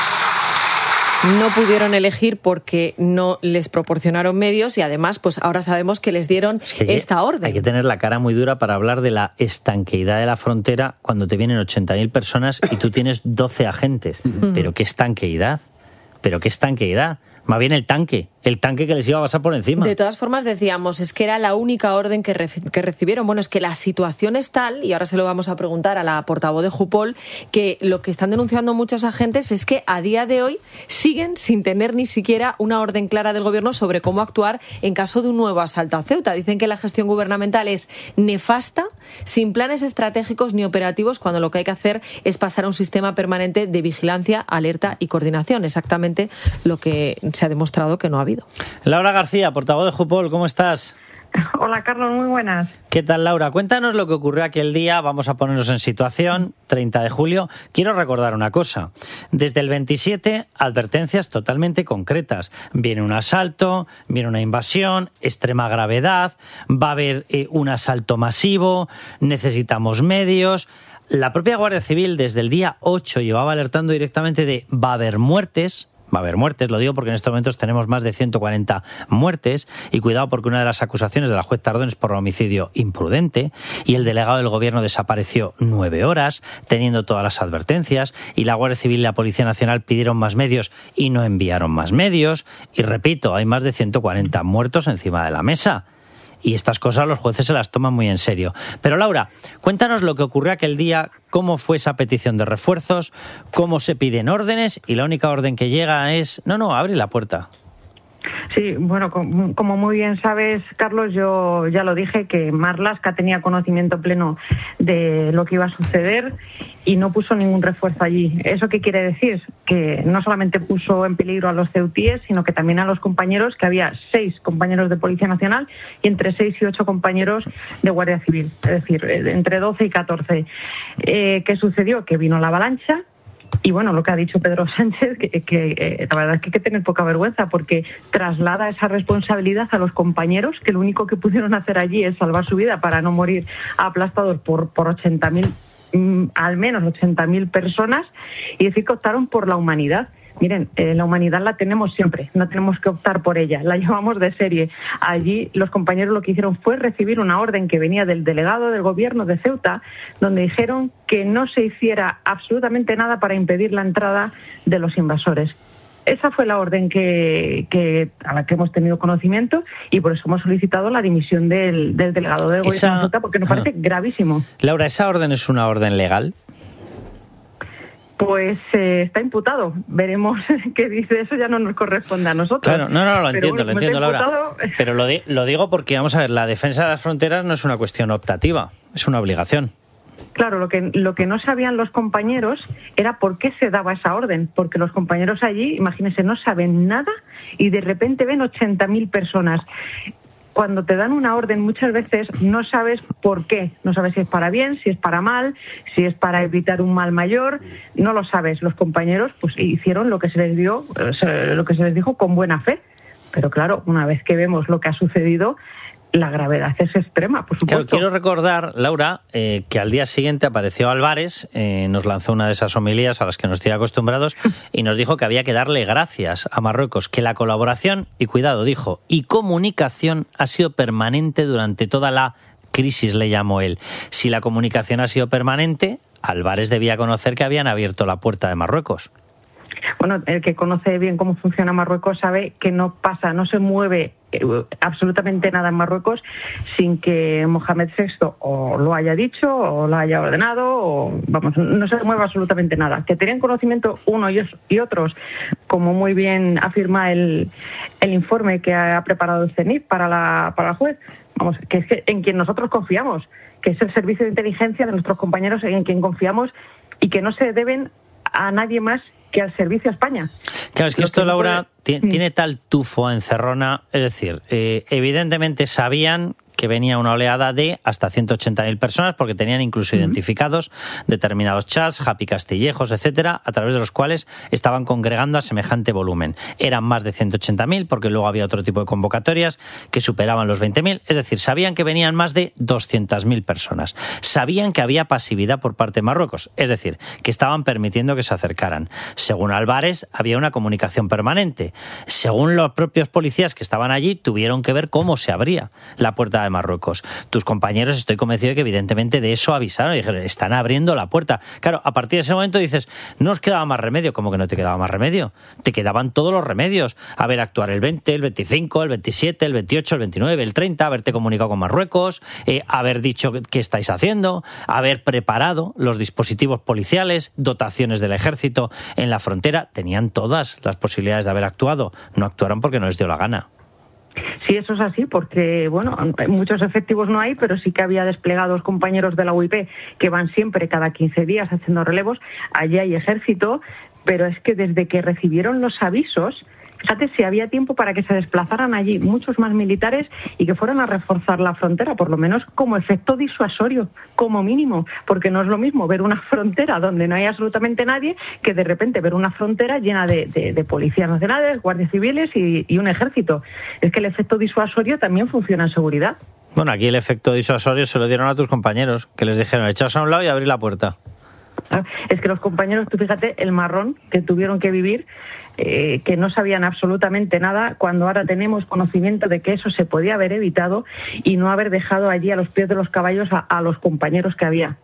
No pudieron elegir porque no les proporcionaron medios y además pues ahora sabemos que les dieron es que esta hay, orden. Hay que tener la cara muy dura para hablar de la estanqueidad de la frontera cuando te vienen ochenta mil personas y tú tienes doce agentes. Pero qué estanqueidad, pero qué estanqueidad. Más bien el tanque, el tanque que les iba a pasar por encima. De todas formas decíamos, es que era la única orden que, re- que recibieron. Bueno, es que la situación es tal, y ahora se lo vamos a preguntar a la portavoz de Jupol, que lo que están denunciando muchos agentes es que a día de hoy siguen sin tener ni siquiera una orden clara del gobierno sobre cómo actuar en caso de un nuevo asalto a Ceuta. Dicen que la gestión gubernamental es nefasta, sin planes estratégicos ni operativos, cuando lo que hay que hacer es pasar a un sistema permanente de vigilancia, alerta y coordinación. Exactamente lo que se ha demostrado que no ha habido. Laura García, portavoz de Jupol, ¿cómo estás? Hola, Carlos, muy buenas. ¿Qué tal, Laura? Cuéntanos lo que ocurrió aquel día, vamos a ponernos en situación, treinta de julio. Quiero recordar una cosa. Desde el veintisiete, advertencias totalmente concretas. Viene un asalto, viene una invasión, extrema gravedad, va a haber eh, un asalto masivo, necesitamos medios. La propia Guardia Civil desde el día ocho llevaba alertando directamente de va a haber muertes. Va a haber muertes, lo digo porque en estos momentos tenemos más de ciento cuarenta muertes y cuidado porque una de las acusaciones de la juez Tardón es por homicidio imprudente y el delegado del gobierno desapareció nueve horas teniendo todas las advertencias y la Guardia Civil y la Policía Nacional pidieron más medios y no enviaron más medios y repito, hay más de ciento cuarenta muertos encima de la mesa. Y estas cosas los jueces se las toman muy en serio. Pero Laura, cuéntanos lo que ocurrió aquel día, cómo fue esa petición de refuerzos, cómo se piden órdenes y la única orden que llega es, no, no, abre la puerta. Sí, bueno, como muy bien sabes, Carlos, yo ya lo dije, que Marlaska tenía conocimiento pleno de lo que iba a suceder y no puso ningún refuerzo allí. ¿Eso qué quiere decir? Que no solamente puso en peligro a los ceutíes, sino que también a los compañeros, que había seis compañeros de Policía Nacional y entre seis y ocho compañeros de Guardia Civil, es decir, entre doce y catorce. Eh, ¿Qué sucedió? Que vino la avalancha. Y bueno, lo que ha dicho Pedro Sánchez, que, que eh, la verdad es que hay que tener poca vergüenza porque traslada esa responsabilidad a los compañeros, que lo único que pudieron hacer allí es salvar su vida para no morir aplastados por, por ochenta mil, mm, al menos ochenta mil personas, y decir que optaron por la humanidad. Miren, eh, la humanidad la tenemos siempre, no tenemos que optar por ella, la llevamos de serie. Allí los compañeros lo que hicieron fue recibir una orden que venía del delegado del gobierno de Ceuta, donde dijeron que no se hiciera absolutamente nada para impedir la entrada de los invasores. Esa fue la orden que, que a la que hemos tenido conocimiento y por eso hemos solicitado la dimisión del, del delegado del gobierno Esa... de Ceuta, porque nos parece ah. gravísimo. Laura, ¿esa orden es una orden legal? Pues eh, está imputado. Veremos qué dice. Eso ya no nos corresponde a nosotros. Claro, no, no, lo entiendo, bueno, lo entiendo, Laura. Imputado... Pero lo, di- lo digo porque, vamos a ver, la defensa de las fronteras no es una cuestión optativa, es una obligación. Claro, lo que, lo que no sabían los compañeros era por qué se daba esa orden, porque los compañeros allí, imagínense, no saben nada y de repente ven ochenta mil personas. Cuando te dan una orden muchas veces no sabes por qué, no sabes si es para bien, si es para mal, si es para evitar un mal mayor, no lo sabes. Los compañeros pues hicieron lo que se les dio, lo que se les dijo con buena fe, pero claro, una vez que vemos lo que ha sucedido, la gravedad es extrema, por supuesto. Claro, quiero recordar, Laura, eh, que al día siguiente apareció Álvarez, eh, nos lanzó una de esas homilías a las que nos tiene acostumbrados y nos dijo que había que darle gracias a Marruecos, que la colaboración, y cuidado, dijo, y comunicación ha sido permanente durante toda la crisis, le llamó él. Si la comunicación ha sido permanente, Álvarez debía conocer que habían abierto la puerta de Marruecos. Bueno, el que conoce bien cómo funciona Marruecos sabe que no pasa, no se mueve absolutamente nada en Marruecos sin que Mohamed sexto o lo haya dicho o lo haya ordenado, o vamos, no se mueve absolutamente nada. Que tenían conocimiento unos y otros, como muy bien afirma el, el informe que ha preparado el C E N I T para la, para la juez, vamos, que es que en quien nosotros confiamos, que es el servicio de inteligencia de nuestros compañeros, en quien confiamos y que no se deben a nadie más que al servicio a España. Claro, es que esto, Laura, tiene, tiene tal tufo encerrona, es decir, eh, evidentemente sabían que que venía una oleada de hasta ciento ochenta mil personas, porque tenían incluso uh-huh. identificados determinados chats, Happy Castillejos, etcétera, a través de los cuales estaban congregando a semejante volumen. Eran más de ciento ochenta mil, porque luego había otro tipo de convocatorias que superaban los veinte mil, es decir, sabían que venían más de doscientas mil personas. Sabían que había pasividad por parte de Marruecos, es decir, que estaban permitiendo que se acercaran. Según Álvarez, había una comunicación permanente. Según los propios policías que estaban allí, tuvieron que ver cómo se abría la puerta de Marruecos. Tus compañeros, estoy convencido de que evidentemente de eso avisaron y dijeron, están abriendo la puerta. Claro, a partir de ese momento dices, no os quedaba más remedio. ¿Cómo que no te quedaba más remedio? Te quedaban todos los remedios. A ver, actuar el veinte, el veinticinco, el veintisiete, el veintiocho, el veintinueve, el treinta, haberte comunicado con Marruecos, eh, haber dicho qué estáis haciendo, haber preparado los dispositivos policiales, dotaciones del ejército en la frontera. Tenían todas las posibilidades de haber actuado. No actuaron porque no les dio la gana. Sí, eso es así, porque, bueno, muchos efectivos no hay, pero sí que había desplegados compañeros de la U I P que van siempre cada quince días haciendo relevos. Allí hay ejército, pero es que desde que recibieron los avisos, fíjate si había tiempo para que se desplazaran allí muchos más militares y que fueran a reforzar la frontera, por lo menos como efecto disuasorio, como mínimo, porque no es lo mismo ver una frontera donde no hay absolutamente nadie que de repente ver una frontera llena de, de, de policías nacionales, guardias civiles y, y un ejército. Es que el efecto disuasorio también funciona en seguridad. Bueno, aquí el efecto disuasorio se lo dieron a tus compañeros, que les dijeron, echaos a un lado y abrir la puerta. Es que los compañeros, tú fíjate, el marrón que tuvieron que vivir, eh, que no sabían absolutamente nada, cuando ahora tenemos conocimiento de que eso se podía haber evitado y no haber dejado allí a los pies de los caballos a, a los compañeros que había.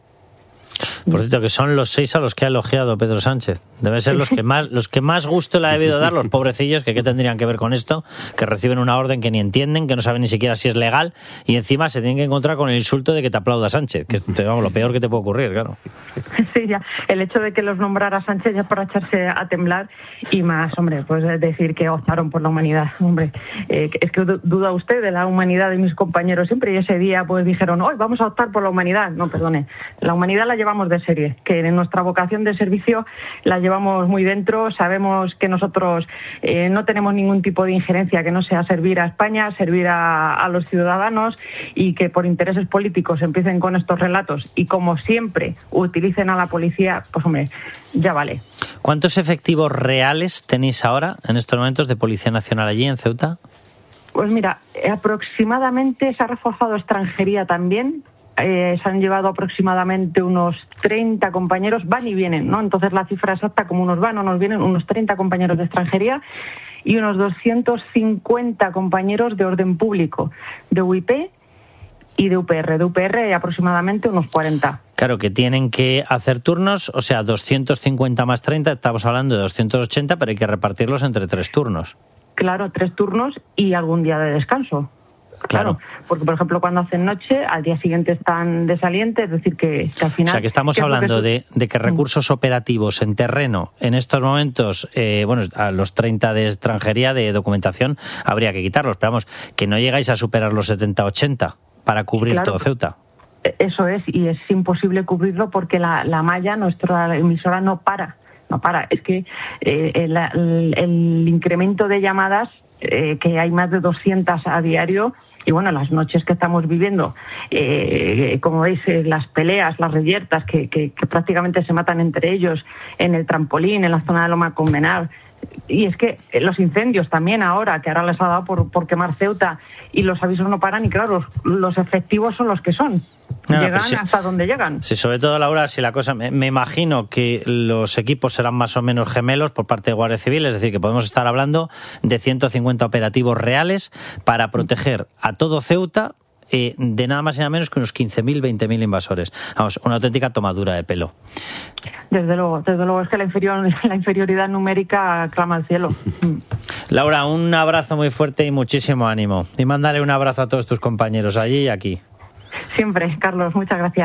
Por cierto, que son los seis a los que ha elogiado Pedro Sánchez. Deben ser los que más los que más gusto le ha debido dar, los pobrecillos, que qué tendrían que ver con esto, que reciben una orden que ni entienden, que no saben ni siquiera si es legal, y encima se tienen que encontrar con el insulto de que te aplauda Sánchez, que es, vamos, lo peor que te puede ocurrir, claro. Sí, ya. El hecho de que los nombrara Sánchez ya para echarse a temblar, y más, hombre, pues decir que optaron por la humanidad. Hombre, eh, es que duda usted de la humanidad de mis compañeros siempre, y ese día pues dijeron, hoy vamos a optar por la humanidad. No, perdone, la humanidad la llevamos de serie, que en nuestra vocación de servicio la llevamos muy dentro, sabemos que nosotros eh, no tenemos ningún tipo de injerencia que no sea servir a España, servir a, a los ciudadanos, y que por intereses políticos empiecen con estos relatos y como siempre utilicen a la policía, pues hombre, ya vale. ¿Cuántos efectivos reales tenéis ahora en estos momentos de Policía Nacional allí en Ceuta? Pues mira, aproximadamente se ha reforzado extranjería también. Eh, se han llevado aproximadamente unos treinta compañeros, van y vienen, ¿no? Entonces la cifra exacta, como unos van o nos vienen, unos treinta compañeros de extranjería y unos doscientos cincuenta compañeros de orden público, de U I P y de U P R. De U P R aproximadamente unos cuarenta. Claro, que tienen que hacer turnos, o sea, doscientos cincuenta más treinta, estamos hablando de doscientos ochenta, pero hay que repartirlos entre tres turnos. Claro, tres turnos y algún día de descanso. Claro. claro, porque por ejemplo cuando hacen noche, al día siguiente están de saliente, es decir que, que al final... O sea que estamos hablando de, de que recursos operativos en terreno, en estos momentos, eh, bueno, a los treinta de extranjería, de documentación, habría que quitarlos, pero vamos, que no llegáis a superar los setenta ochenta para cubrir claro, todo Ceuta. Eso es, y es imposible cubrirlo porque la, la malla, nuestra emisora no para, no para. Es que eh, el, el, el incremento de llamadas, eh, que hay más de doscientas a diario. Y bueno, las noches que estamos viviendo, eh, como veis, eh, las peleas, las reyertas, que, que, que prácticamente se matan entre ellos en el trampolín, en la zona de Loma Convenal. Y es que los incendios también ahora, que ahora les ha dado por, por quemar Ceuta, y los avisos no paran, y claro, los, los efectivos son los que son. No, llegan sí, hasta donde llegan. Sí, sobre todo, Laura, si la cosa... Me, me imagino que los equipos serán más o menos gemelos por parte de Guardia Civil, es decir, que podemos estar hablando de ciento cincuenta operativos reales para proteger a todo Ceuta eh, de nada más y nada menos que unos quince mil, veinte mil invasores. Vamos, una auténtica tomadura de pelo. Desde luego, desde luego, es que la, inferior, la inferioridad numérica clama al cielo. Laura, un abrazo muy fuerte y muchísimo ánimo. Y mándale un abrazo a todos tus compañeros allí y aquí. Siempre, Carlos, muchas gracias.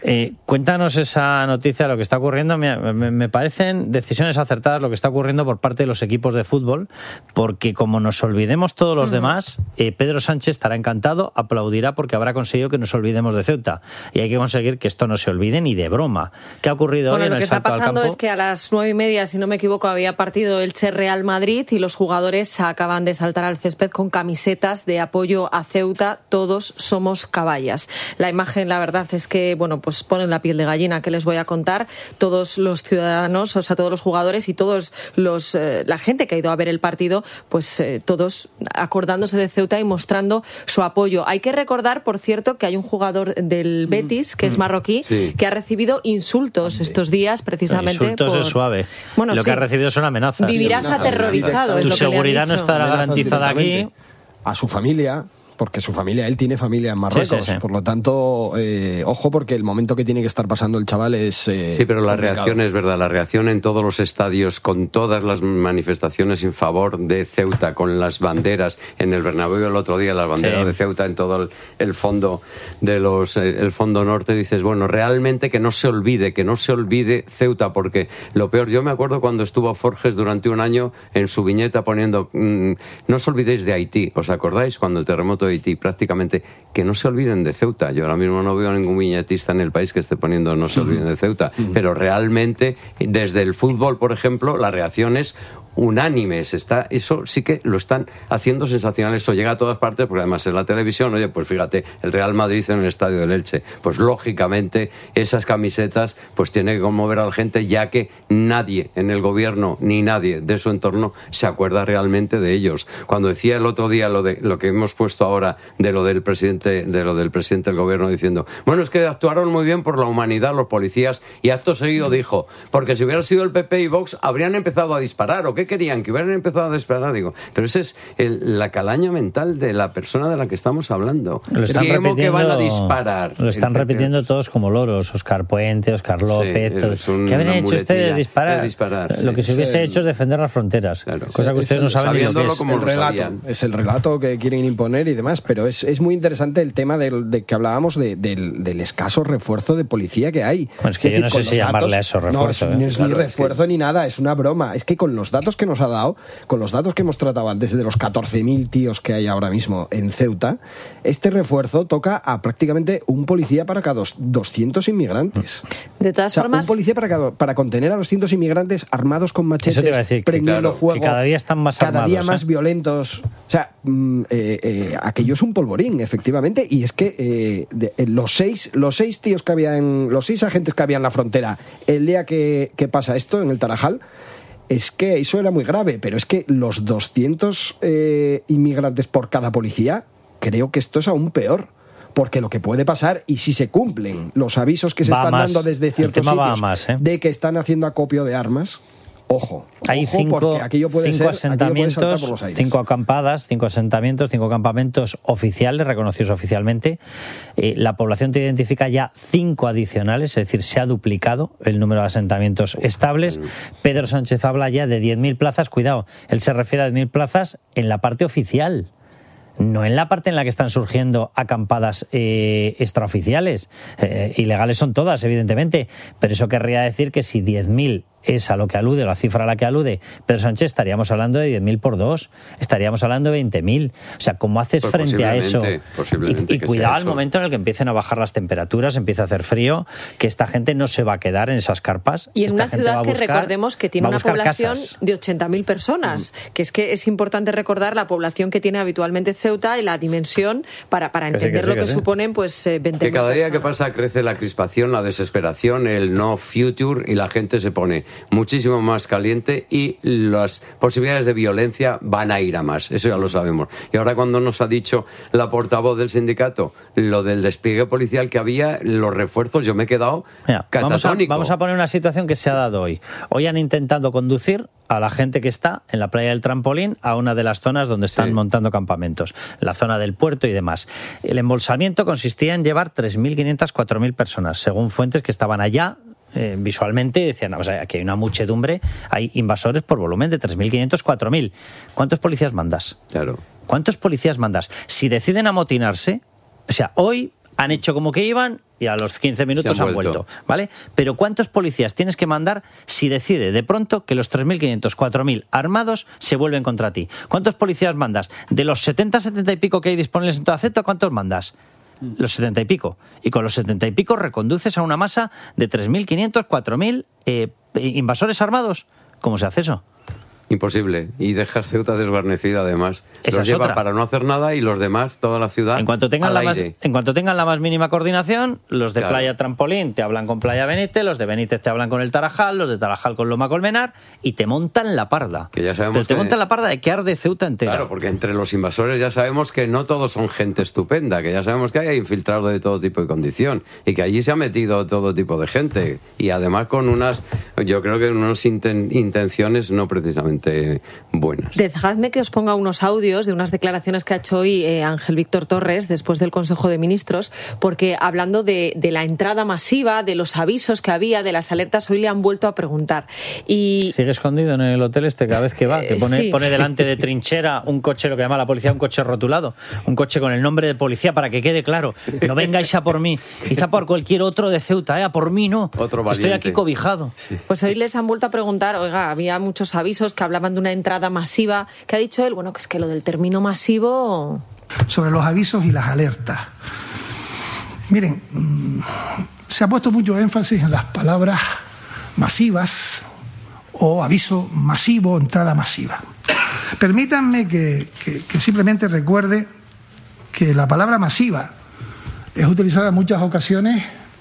Eh, cuéntanos esa noticia, lo que está ocurriendo. Me, me, me parecen decisiones acertadas lo que está ocurriendo por parte de los equipos de fútbol, porque como nos olvidemos todos los uh-huh. demás, eh, Pedro Sánchez estará encantado, aplaudirá porque habrá conseguido que nos olvidemos de Ceuta. Y hay que conseguir que esto no se olvide ni de broma. ¿Qué ha ocurrido bueno, hoy en el salto al campo? Lo que está pasando es que a las nueve y media, si no me equivoco, había partido Elche Real Madrid y los jugadores acaban de saltar al césped con camisetas de apoyo a Ceuta. Todos somos caballas. La imagen, la verdad, es que, bueno, pues ponen la piel de gallina. ¿Qué les voy a contar? Todos los ciudadanos, o sea, todos los jugadores y todos los eh, la gente que ha ido a ver el partido, pues eh, todos acordándose de Ceuta y mostrando su apoyo. Hay que recordar, por cierto, que hay un jugador del Betis, que es marroquí, sí. que ha recibido insultos estos días, precisamente. Insultos por... es suave. Bueno, lo sí. que ha recibido son amenazas. Vivirás amenazas. aterrorizado. Tu seguridad no estará garantizada aquí. A su familia. Porque su familia, él tiene familia en Marruecos, sí, sí, sí. por lo tanto, eh, ojo, porque el momento que tiene que estar pasando el chaval es eh, sí, pero la complicado. reacción es verdad, la reacción en todos los estadios, con todas las manifestaciones en favor de Ceuta, con las banderas en el Bernabéu el otro día, las banderas sí. de Ceuta en todo el, el fondo de los, el fondo norte, dices, bueno, realmente que no se olvide, que no se olvide Ceuta, porque lo peor, yo me acuerdo cuando estuvo Forges durante un año en su viñeta poniendo, mmm, no os olvidéis de Haití, ¿os acordáis? Cuando el terremoto de Haití, prácticamente, que no se olviden de Ceuta. Yo ahora mismo no veo ningún viñetista en el país que esté poniendo no se olviden de Ceuta, pero realmente desde el fútbol, por ejemplo, la reacción es unánimes, está, eso sí que lo están haciendo sensacional, eso llega a todas partes, porque además en la televisión, oye, pues fíjate, el Real Madrid en el estadio del Elche, pues lógicamente esas camisetas pues tiene que conmover a la gente, ya que nadie en el gobierno ni nadie de su entorno se acuerda realmente de ellos. Cuando decía el otro día lo de lo que hemos puesto ahora de lo del presidente, de lo del presidente del gobierno diciendo, bueno, es que actuaron muy bien por la humanidad los policías, y acto seguido dijo, porque si hubiera sido el P P y Vox habrían empezado a disparar, ¿o qué querían? Que hubieran empezado a disparar, digo. Pero esa es el, la calaña mental de la persona de la que estamos hablando. Lo están ¿Cómo que van a disparar? Lo están el, repitiendo el, todos como loros, Óscar Puente, Óscar López. Sí, todos. ¿Qué habrían hecho ustedes? Disparar. disparar lo sí, que se hubiese el, hecho es defender las fronteras. Claro, cosa que ustedes el, no saben ni lo que es. Como el relato, es el relato que quieren imponer y demás, pero es, es muy interesante el tema del, de que hablábamos de, del, del escaso refuerzo de policía que hay. Bueno, es que es yo decir, no sé si llamarle datos, a eso refuerzo. No, es, ¿eh? no es claro, ni refuerzo es que... ni nada, es una broma. Es que con los datos que nos ha dado, con los datos que hemos tratado antes de los catorce mil tíos que hay ahora mismo en Ceuta, este refuerzo toca a prácticamente un policía para cada doscientos inmigrantes. De todas o sea, formas... un policía para, cada, para contener a doscientos inmigrantes armados con machetes, decir, prendiendo claro, fuego, que cada día están más cada armados, día más ¿eh? violentos. O sea, mm, eh, eh, aquello es un polvorín, efectivamente, y es que eh, de, eh, los seis los seis tíos que había en, los seis agentes que había en la frontera el día que, que pasa esto en el Tarajal, es que eso era muy grave, pero es que los doscientos eh, inmigrantes por cada policía, creo que esto es aún peor. Porque lo que puede pasar, y si se cumplen los avisos que se va están más. dando desde ciertos sitios más, ¿eh? de que están haciendo acopio de armas, ojo. Hay ojo cinco, porque aquello puede cinco ser, asentamientos, aquello puede saltar por los aires. cinco acampadas, cinco asentamientos, cinco campamentos oficiales, reconocidos oficialmente. Eh, la población te identifica ya cinco adicionales, es decir, se ha duplicado el número de asentamientos estables. Pedro Sánchez habla ya de diez mil plazas, cuidado, él se refiere a diez mil plazas en la parte oficial. No en la parte en la que están surgiendo acampadas eh, extraoficiales. Eh, ilegales son todas, evidentemente, pero eso querría decir que si diez mil es a lo que alude, la cifra a la que alude Pedro Sánchez, estaríamos hablando de diez mil por dos, estaríamos hablando de veinte mil. O sea, ¿cómo haces pues frente a eso? Posiblemente y y cuidado al momento en el que empiecen a bajar las temperaturas, empieza a hacer frío, que esta gente no se va a quedar en esas carpas. Y en esta una ciudad que buscar, recordemos que tiene una población casas. de ochenta mil personas, mm. que es que es importante recordar la población que tiene habitualmente Ceuta y la dimensión para, para entender que sí, que sí, lo que, que sí. suponen pues eh, veinte mil Que cada día personas. que pasa crece la crispación, la desesperación, el no future, y la gente se pone muchísimo más caliente y las posibilidades de violencia van a ir a más, eso ya lo sabemos. Y ahora cuando nos ha dicho la portavoz del sindicato lo del despliegue policial que había, los refuerzos, yo me he quedado Mira, catatónico. Vamos a, vamos a poner una situación que se ha dado hoy. Hoy han intentado conducir a la gente que está en la playa del Trampolín a una de las zonas donde están sí. montando campamentos, la zona del puerto y demás. El embolsamiento consistía en llevar tres mil quinientas, cuatro mil personas, según fuentes que estaban allá. Eh, visualmente decían, o sea, aquí hay una muchedumbre, hay invasores por volumen de tres mil quinientos, cuatro mil. ¿Cuántos policías mandas? Claro. ¿Cuántos policías mandas? Si deciden amotinarse, o sea, hoy han hecho como que iban y a los quince minutos han, han vuelto. vuelto, ¿vale? Pero ¿cuántos policías tienes que mandar si decide de pronto que los tres mil quinientos, cuatro mil armados se vuelven contra ti? ¿Cuántos policías mandas? De los setenta, setenta y pico que hay disponibles en toda Ceuta, ¿cuántos mandas? Los setenta y pico. Y con los setenta y pico reconduces a una masa de tres mil quinientos, cuatro mil eh, invasores armados. ¿Cómo se hace eso? Imposible. Y dejas Ceuta desguarnecida, además. Esa los es lleva otra. para no hacer nada y los demás, toda la ciudad, en cuanto tengan al la más, aire. En cuanto tengan la más mínima coordinación, los de Claro. Playa Trampolín te hablan con Playa Benítez, los de Benítez te hablan con el Tarajal, los de Tarajal con Loma Colmenar, y te montan la parda. Que ya sabemos Pero te que- montan la parda de que arde Ceuta entera. Claro, porque entre los invasores ya sabemos que no todos son gente estupenda, que ya sabemos que hay infiltrados de todo tipo de condición y que allí se ha metido todo tipo de gente y además con unas, yo creo que unas inten- intenciones no precisamente buenas. Dejadme que os ponga unos audios de unas declaraciones que ha hecho hoy eh, Ángel Víctor Torres después del Consejo de Ministros, porque hablando de, de la entrada masiva, de los avisos que había, de las alertas, hoy le han vuelto a preguntar. Y Sigue escondido en el hotel este cada vez que va, que Eh, pone, sí. pone delante de trinchera un coche, lo que llama la policía, un coche rotulado, un coche con el nombre de policía para que quede claro. No vengáis a por mí, quizá por cualquier otro de Ceuta, ¿eh? A por mí no. Otro Estoy valiente. aquí cobijado. pues hoy les han vuelto a preguntar, oiga, había muchos avisos que hablaban de una entrada masiva. ¿Qué ha dicho él? Bueno, que es que lo del término masivo... Sobre los avisos y las alertas. Miren, mm, se ha puesto mucho énfasis en las palabras masivas o aviso masivo, entrada masiva. Permítanme que, que, que simplemente recuerde que la palabra masiva es utilizada en muchas ocasiones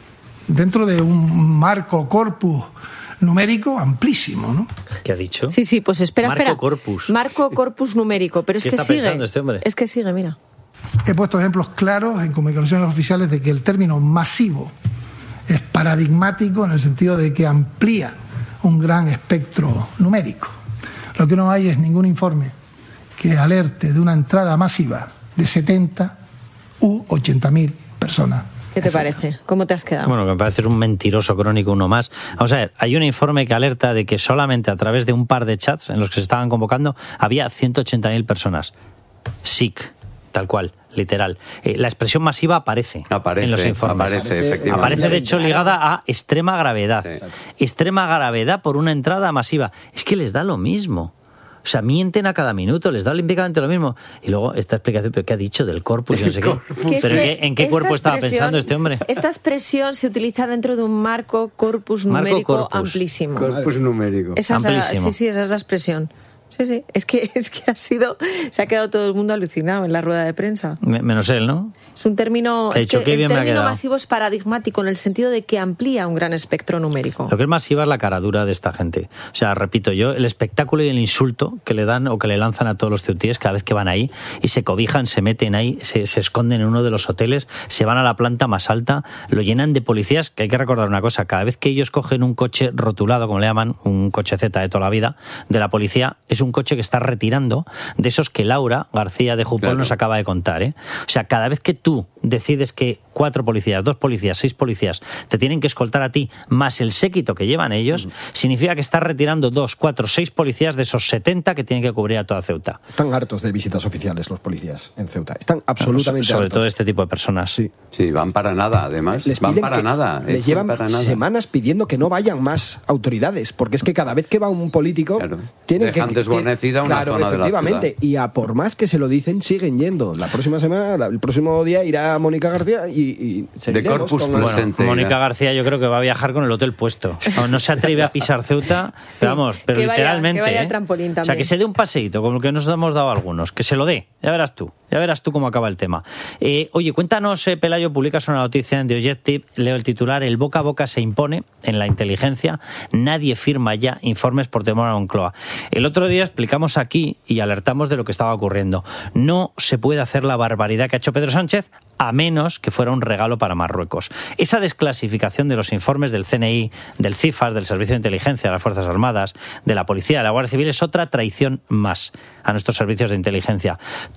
dentro de un marco corpus numérico amplísimo, ¿no? ¿Qué ha dicho? Sí, sí, pues espera, Marco espera. corpus. Marco corpus numérico, pero es ¿Qué que está sigue. pensando este hombre? Es que sigue, mira. He puesto ejemplos claros en comunicaciones oficiales de que el término masivo es paradigmático en el sentido de que amplía un gran espectro numérico. Lo que no hay es ningún informe que alerte de una entrada masiva de setenta u ochenta mil personas. ¿Qué te parece? ¿Cómo te has quedado? Bueno, que me parece un mentiroso crónico uno más. Vamos a ver, hay un informe que alerta de que solamente a través de un par de chats en los que se estaban convocando había ciento ochenta mil personas. S I C, tal cual, literal. Eh, la expresión masiva aparece, Aparece, en los informes. aparece, efectivamente. Aparece, de hecho, ligada a extrema gravedad. Sí. Extrema gravedad por una entrada masiva. Es que les da lo mismo. O sea, mienten a cada minuto, les da olímpicamente lo mismo. Y luego esta explicación, ¿pero qué ha dicho del corpus? Y no sé qué. Que ¿Pero es- qué- en qué esta cuerpo estaba expresión- pensando este hombre? Esta expresión se utiliza dentro de un marco corpus Marco numérico corpus. amplísimo. Corpus numérico. Esa es la- Amplísimo. sí, sí, esa es la expresión. Sí, sí. Es que, es que ha sido... Se ha quedado todo el mundo alucinado en la rueda de prensa. Me- Menos él, ¿no? Es un término... Ha Es dicho, que "Qué el bien me ha término quedado". masivo es paradigmático en el sentido de que amplía un gran espectro numérico. Lo que es masiva es la caradura de esta gente. O sea, repito yo, el espectáculo y el insulto que le dan o que le lanzan a todos los ceutíes cada vez que van ahí y se cobijan, se meten ahí, se, se esconden en uno de los hoteles, se van a la planta más alta, lo llenan de policías, que hay que recordar una cosa, cada vez que ellos cogen un coche rotulado, como le llaman, un coche Z de toda la vida, de la policía, es un coche que está retirando de esos que Laura García de Jupol Claro. nos acaba de contar, ¿eh? O sea, cada vez que tú decides que cuatro policías, dos policías, seis policías te tienen que escoltar a ti, más el séquito que llevan ellos, significa que estás retirando dos, cuatro, seis policías de esos setenta que tienen que cubrir a toda Ceuta. Están hartos de visitas oficiales los policías en Ceuta. Están absolutamente Sobre hartos. todo este tipo de personas. Sí. Sí, van para nada, además. Les van piden para que- nada. Les es llevan para nada. semanas pidiendo que no vayan más autoridades, porque es que cada vez que va un político tienen Dejan que desguarnecida una claro, zona de la efectivamente, y a por más que se lo dicen siguen yendo. La próxima semana, la- el próximo día irá Mónica García y, y seguiremos con el- Bueno, Mónica García yo creo que va a viajar con el hotel puesto. No, no se atreve a pisar Ceuta, pero vamos, pero que vaya- literalmente. que vaya ¿eh? al trampolín O sea, también. que se dé un paseíto, como el que nos hemos dado algunos, que se lo dé, ya verás tú, ya verás tú cómo acaba el tema. Eh, oye, cuéntanos, eh, Pelayo, publicas una noticia en The Objective, leo el titular, el boca a boca se impone en la inteligencia, nadie firma ya informes por temor a Moncloa. El otro día explicamos aquí y alertamos de lo que estaba ocurriendo. No se puede hacer la barbaridad que ha hecho Pedro Sánchez a menos que fuera un regalo para Marruecos. Esa desclasificación de los informes del C N I, del CIFAS, del Servicio de Inteligencia de las Fuerzas Armadas, de la Policía, de la Guardia Civil, es otra traición más a nuestros servicios de inteligencia. Tú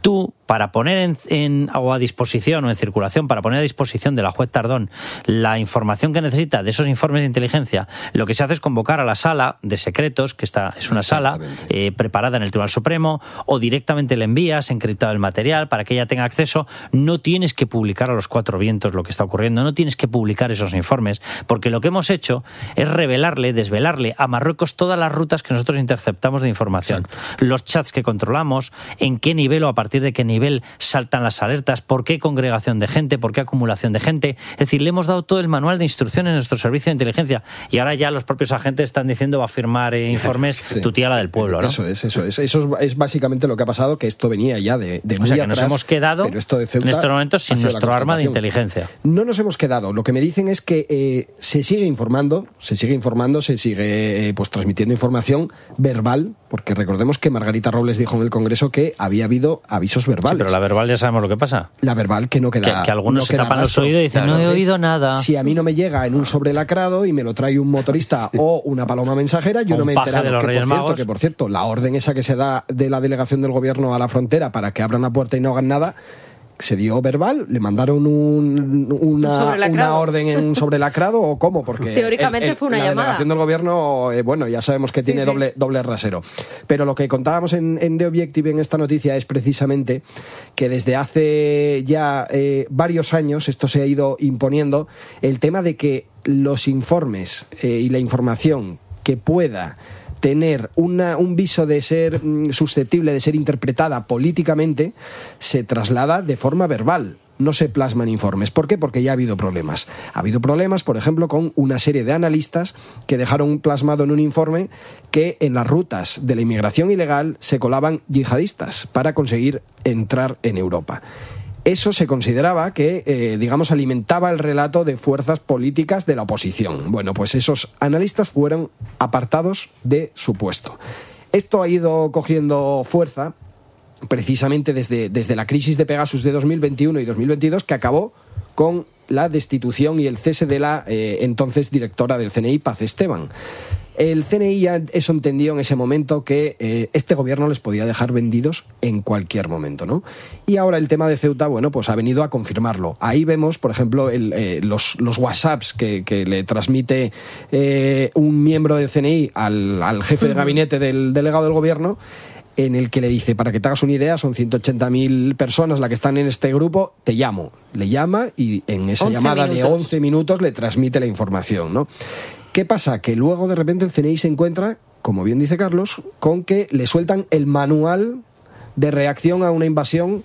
para poner en, en o a disposición o en circulación, para poner a disposición de la juez Tardón la información que necesita de esos informes de inteligencia, lo que se hace es convocar a la sala de secretos, que está, es una sala eh, preparada en el Tribunal Supremo, o directamente le envías encriptado el material para que ella tenga acceso. No tienes que publicar a los cuatro vientos lo que está ocurriendo, no tienes que publicar esos informes, porque lo que hemos hecho es revelarle, desvelarle a Marruecos todas las rutas que nosotros interceptamos de información. Exacto. Los chats que controlamos, en qué nivel o a partir de qué nivel saltan las alertas, por qué congregación de gente, por qué acumulación de gente. Es decir, le hemos dado todo el manual de instrucciones a nuestro servicio de inteligencia y ahora ya los propios agentes están diciendo va a firmar eh, informes sí. tu tía la del pueblo, ¿no? Eso es, eso es. Eso es básicamente lo que ha pasado, que esto venía ya de, de muy o sea, que atrás, nos hemos quedado pero esto de Ceuta en estos momentos sin nuestro arma de inteligencia. No nos hemos quedado. Lo que me dicen es que eh, se sigue informando, se sigue informando, se sigue eh, pues transmitiendo información verbal, porque recordemos que Margarita Robles dijo en el Congreso que había habido avisos verbales. Sí, pero la verbal ya sabemos lo que pasa. La verbal que no queda. Que, que algunos no se tapan los oídos y dicen, claro, no he oído nada. Si a mí no me llega en un sobre lacrado y me lo trae un motorista sí. o una paloma mensajera, yo no me he enterado. De los que, Reyes por cierto, Magos. que por cierto, la orden esa que se da de la delegación del gobierno a la frontera para que abran la puerta y no hagan nada, se dio verbal, le mandaron un, una, una orden en un sobrelacrado o cómo, porque teóricamente el, el, fue una la llamada. La delegación del gobierno, eh, bueno, ya sabemos que sí, tiene sí. doble doble rasero. Pero lo que contábamos en, en The Objective en esta noticia es precisamente que desde hace ya eh, varios años esto se ha ido imponiendo, el tema de que los informes eh, y la información que pueda tener una, un viso de ser mm, susceptible de ser interpretada políticamente se traslada de forma verbal, no se plasman informes. ¿Por qué? Porque ya ha habido problemas. Ha habido problemas, por ejemplo, con una serie de analistas que dejaron plasmado en un informe que en las rutas de la inmigración ilegal se colaban yihadistas para conseguir entrar en Europa. Eso se consideraba que, eh, digamos, alimentaba el relato de fuerzas políticas de la oposición. Bueno, pues esos analistas fueron apartados de su puesto. Esto ha ido cogiendo fuerza precisamente desde, desde la crisis de Pegasus de dos mil veintiuno y dos mil veintidós, que acabó con la destitución y el cese de la eh, entonces directora del C N I, Paz Esteban. El C N I ya eso entendió en ese momento que eh, este gobierno les podía dejar vendidos en cualquier momento, ¿no? Y ahora el tema de Ceuta, bueno, pues ha venido a confirmarlo. Ahí vemos, por ejemplo, el, eh, los, los WhatsApps que, que le transmite eh, un miembro del C N I al, al jefe de gabinete del delegado del gobierno, en el que le dice, para que te hagas una idea, son ciento ochenta mil personas las que están en este grupo, te llamo. Le llama y en esa llamada minutos. de once minutos le transmite la información, ¿no? ¿Qué pasa? Que luego de repente el C N I se encuentra, como bien dice Carlos, con que le sueltan el manual de reacción a una invasión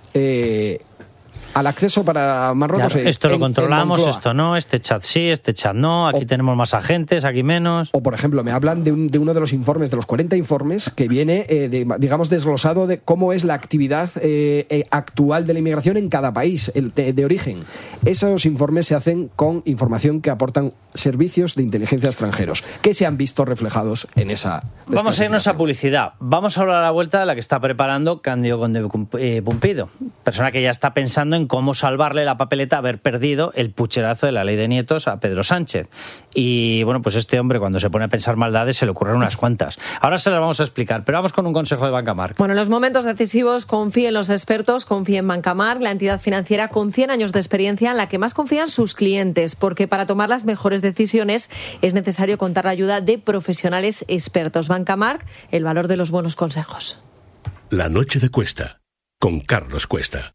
eh, al acceso para Marruecos. Claro, esto en, lo controlamos, en esto no, este chat sí, este chat no, aquí o, tenemos más agentes, aquí menos. O, por ejemplo, me hablan de, un, de uno de los informes, de los cuarenta informes, que viene, eh, de, digamos, desglosado de cómo es la actividad eh, eh, actual de la inmigración en cada país el, de, de origen. Esos informes se hacen con información que aportan servicios de inteligencia extranjeros, que se han visto reflejados en esa... Vamos a irnos a publicidad. Vamos a hablar a la vuelta de la que está preparando Cándido Conde Pumpido, persona que ya está pensando en cómo salvarle la papeleta haber perdido el pucherazo de la ley de nietos a Pedro Sánchez. Y bueno, pues este hombre cuando se pone a pensar maldades se le ocurren unas cuantas. Ahora se las vamos a explicar, pero vamos con un consejo de Bancamark. Bueno, en los momentos decisivos confíe en los expertos, confíe en Bancamark, la entidad financiera con cien años de experiencia en la que más confían sus clientes, porque para tomar las mejores decisiones es necesario contar la ayuda de profesionales expertos. Bancamark, el valor de los buenos consejos. La noche de Cuesta, con Carlos Cuesta.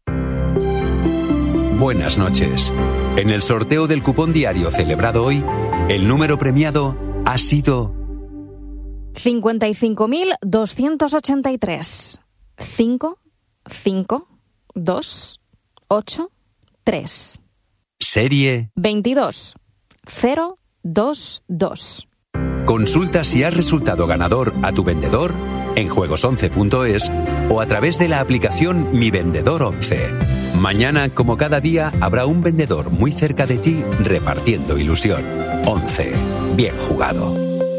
Buenas noches. En el sorteo del cupón diario celebrado hoy, el número premiado ha sido cincuenta y cinco mil doscientos ochenta y tres. cinco, cinco, dos, ocho, tres. Serie veintidós cero dos dos. Consulta si has resultado ganador a tu vendedor en juegos once punto es o a través de la aplicación Mi Vendedor once. Mañana, como cada día, habrá un vendedor muy cerca de ti repartiendo ilusión. once. Bien jugado.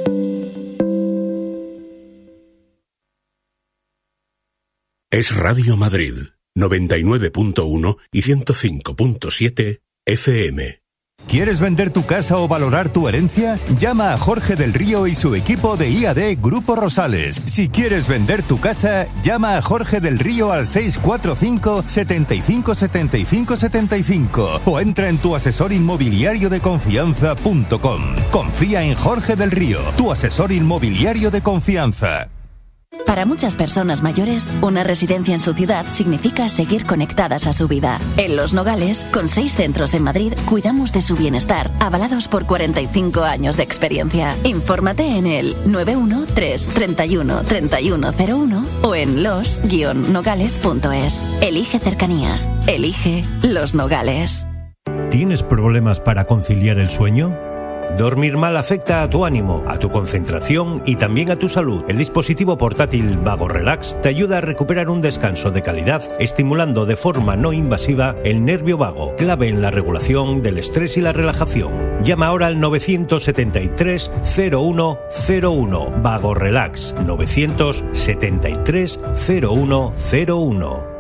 Es Radio Madrid, noventa y nueve punto uno y ciento cinco punto siete F M. ¿Quieres vender tu casa o valorar tu herencia? Llama a Jorge del Río y su equipo de I A D Grupo Rosales. Si quieres vender tu casa, llama a Jorge del Río al seis cuatro cinco, setenta y cinco, setenta y cinco, setenta y cinco o entra en tu asesor inmobiliario de confianza punto com. Confía en Jorge del Río, tu asesor inmobiliario de confianza. Para muchas personas mayores, una residencia en su ciudad significa seguir conectadas a su vida. En Los Nogales, con seis centros en Madrid, cuidamos de su bienestar, avalados por cuarenta y cinco años de experiencia. Infórmate en el nueve uno tres, treinta y uno, treinta y uno cero uno o en los guion nogales punto es. Elige cercanía. Elige Los Nogales. ¿Tienes problemas para conciliar el sueño? Dormir mal afecta a tu ánimo, a tu concentración y también a tu salud. El dispositivo portátil Vago Relax te ayuda a recuperar un descanso de calidad, estimulando de forma no invasiva el nervio vago, clave en la regulación del estrés y la relajación. Llama ahora al nueve siete tres, cero uno cero uno. Vago Relax, nueve siete tres, cero uno cero uno.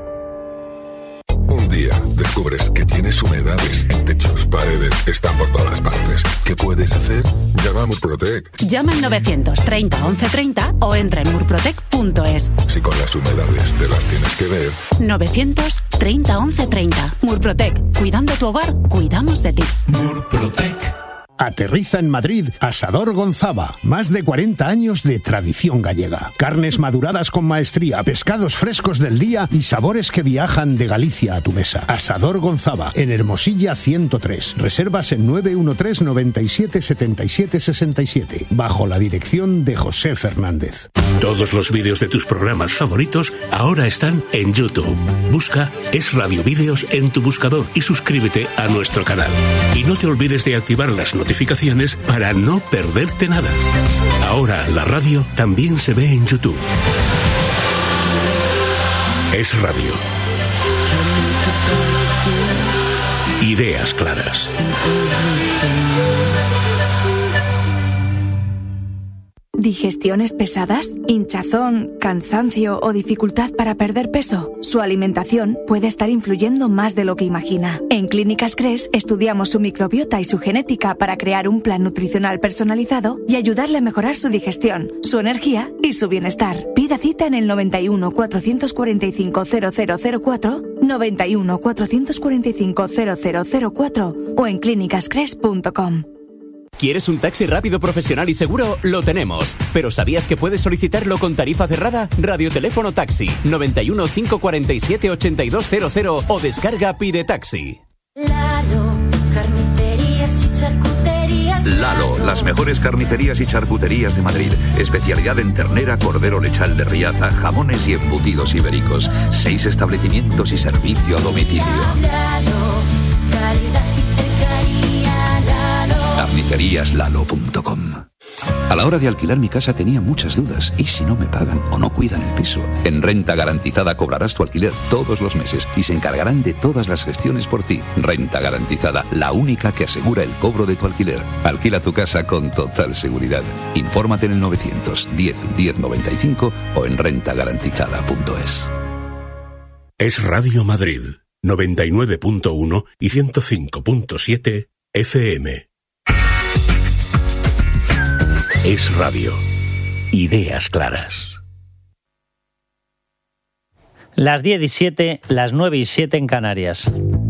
Un día descubres que tienes humedades en techos, paredes, están por todas partes. ¿Qué puedes hacer? Llama a Murprotec. Llama al novecientos treinta, once treinta o entra en murprotec punto es. Si con las humedades te las tienes que ver. novecientos treinta, once treinta. Murprotec. Cuidando tu hogar, cuidamos de ti. Murprotec. Aterriza en Madrid Asador Gonzava. Más de cuarenta años de tradición gallega. Carnes maduradas con maestría, pescados frescos del día y sabores que viajan de Galicia a tu mesa. Asador Gonzava, en Hermosilla ciento tres. Reservas en nueve uno tres, noventa y siete, setenta y siete, sesenta y siete. Bajo la dirección de José Fernández. Todos los vídeos de tus programas favoritos ahora están en YouTube. Busca Es Radio Vídeos en tu buscador y suscríbete a nuestro canal. Y no te olvides de activar las notificaciones notificaciones para no perderte nada. Ahora la radio también se ve en YouTube. Es Radio. Ideas claras. ¿Digestiones pesadas? ¿Hinchazón, cansancio o dificultad para perder peso? Su alimentación puede estar influyendo más de lo que imagina. En Clínicas Cres estudiamos su microbiota y su genética para crear un plan nutricional personalizado y ayudarle a mejorar su digestión, su energía y su bienestar. Pida cita en el noventa y uno, cuatrocientos cuarenta y cinco, cero cero cero cuatro, noventa y uno, cuatrocientos cuarenta y cinco, cero cero cero cuatro o en clínicas cres punto com. ¿Quieres un taxi rápido, profesional y seguro? Lo tenemos. ¿Pero sabías que puedes solicitarlo con tarifa cerrada? Radioteléfono Taxi, noventa y uno, cinco cuarenta y siete, ochenta y dos cero cero o descarga Pide Taxi. Lalo, carnicerías y charcuterías. Lalo, las mejores carnicerías y charcuterías de Madrid. Especialidad en ternera, cordero lechal de Riaza, jamones y embutidos ibéricos. Seis establecimientos y servicio a domicilio. Lalo, calidad y cercanía. Lalo. carnicerías lalo punto com. A la hora de alquilar mi casa tenía muchas dudas. ¿Y si no me pagan o no cuidan el piso? En Renta Garantizada cobrarás tu alquiler todos los meses y se encargarán de todas las gestiones por ti. Renta Garantizada, la única que asegura el cobro de tu alquiler. Alquila tu casa con total seguridad. Infórmate en el novecientos diez, diez noventa y cinco o en renta garantizada punto es. Es Radio Madrid, noventa y nueve punto uno y ciento cinco punto siete F M. Es Radio. Ideas claras. Las diez y siete, las nueve y siete en Canarias.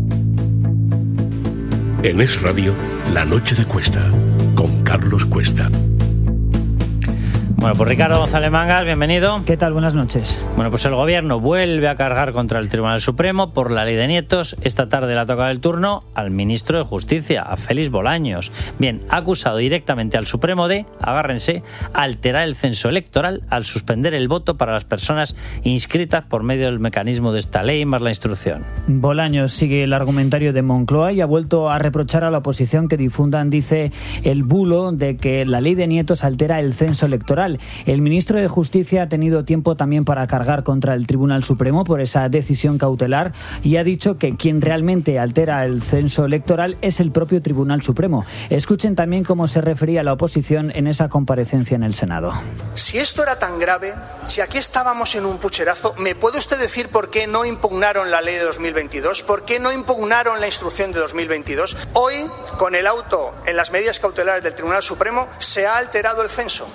En Es Radio, La Noche de Cuesta, con Carlos Cuesta. Bueno, pues Ricardo González Mangas, bienvenido. ¿Qué tal? Buenas noches. Bueno, pues el Gobierno vuelve a cargar contra el Tribunal Supremo por la ley de nietos. Esta tarde le ha tocado el turno al ministro de Justicia, a Félix Bolaños. Bien, ha acusado directamente al Supremo de, agárrense, alterar el censo electoral al suspender el voto para las personas inscritas por medio del mecanismo de esta ley más la instrucción. Bolaños sigue el argumentario de Moncloa y ha vuelto a reprochar a la oposición que difundan, dice, el bulo de que la ley de nietos altera el censo electoral. Electoral. El ministro de Justicia ha tenido tiempo también para cargar contra el Tribunal Supremo por esa decisión cautelar y ha dicho que quien realmente altera el censo electoral es el propio Tribunal Supremo. Escuchen también cómo se refería la oposición en esa comparecencia en el Senado. Si esto era tan grave, si aquí estábamos en un pucherazo, ¿me puede usted decir por qué no impugnaron la ley de dos mil veintidós? ¿Por qué no impugnaron la instrucción de dos mil veintidós? Hoy, con el auto en las medidas cautelares del Tribunal Supremo, se ha alterado el censo.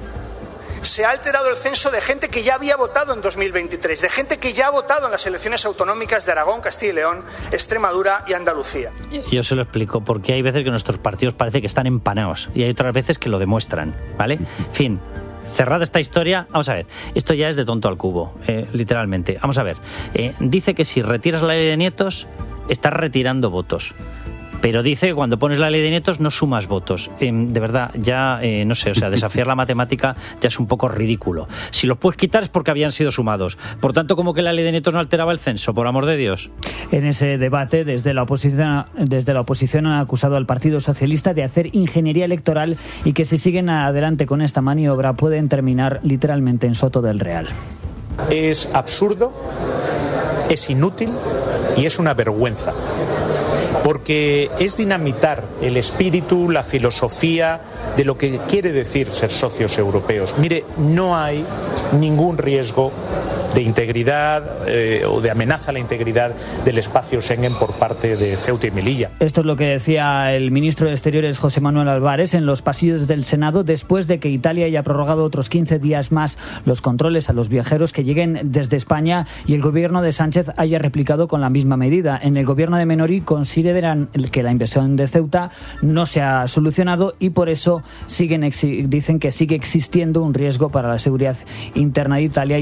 Se ha alterado el censo de gente que ya había votado en dos mil veintitrés, de gente que ya ha votado en las elecciones autonómicas de Aragón, Castilla y León, Extremadura y Andalucía. Yo se lo explico, porque hay veces que nuestros partidos parece que están empanados y hay otras veces que lo demuestran, ¿vale? Fin. Cerrada esta historia, vamos a ver, esto ya es de tonto al cubo, eh, literalmente. Vamos a ver, eh, dice que si retiras la ley de nietos, estás retirando votos. Pero dice que cuando pones la ley de nietos no sumas votos. Eh, de verdad, ya eh, no sé, o sea, desafiar la matemática ya es un poco ridículo. Si los puedes quitar es porque habían sido sumados. Por tanto, ¿cómo que la ley de nietos no alteraba el censo? Por amor de Dios. En ese debate, desde la oposición, desde la oposición han acusado al Partido Socialista de hacer ingeniería electoral y que si siguen adelante con esta maniobra pueden terminar literalmente en Soto del Real. Es absurdo, es inútil y es una vergüenza. Porque es dinamitar el espíritu, la filosofía de lo que quiere decir ser socios europeos. Mire, no hay ningún riesgo de integridad eh, o de amenaza a la integridad del espacio Schengen por parte de Ceuta y Melilla. Esto es lo que decía el ministro de Exteriores José Manuel Álvarez en los pasillos del Senado después de que Italia haya prorrogado otros quince días más los controles a los viajeros que lleguen desde España y el gobierno de Sánchez haya replicado con la misma medida. En el gobierno de Menori consideran que la invasión de Ceuta no se ha solucionado y por eso siguen dicen que sigue existiendo un riesgo para la seguridad interna de Italia.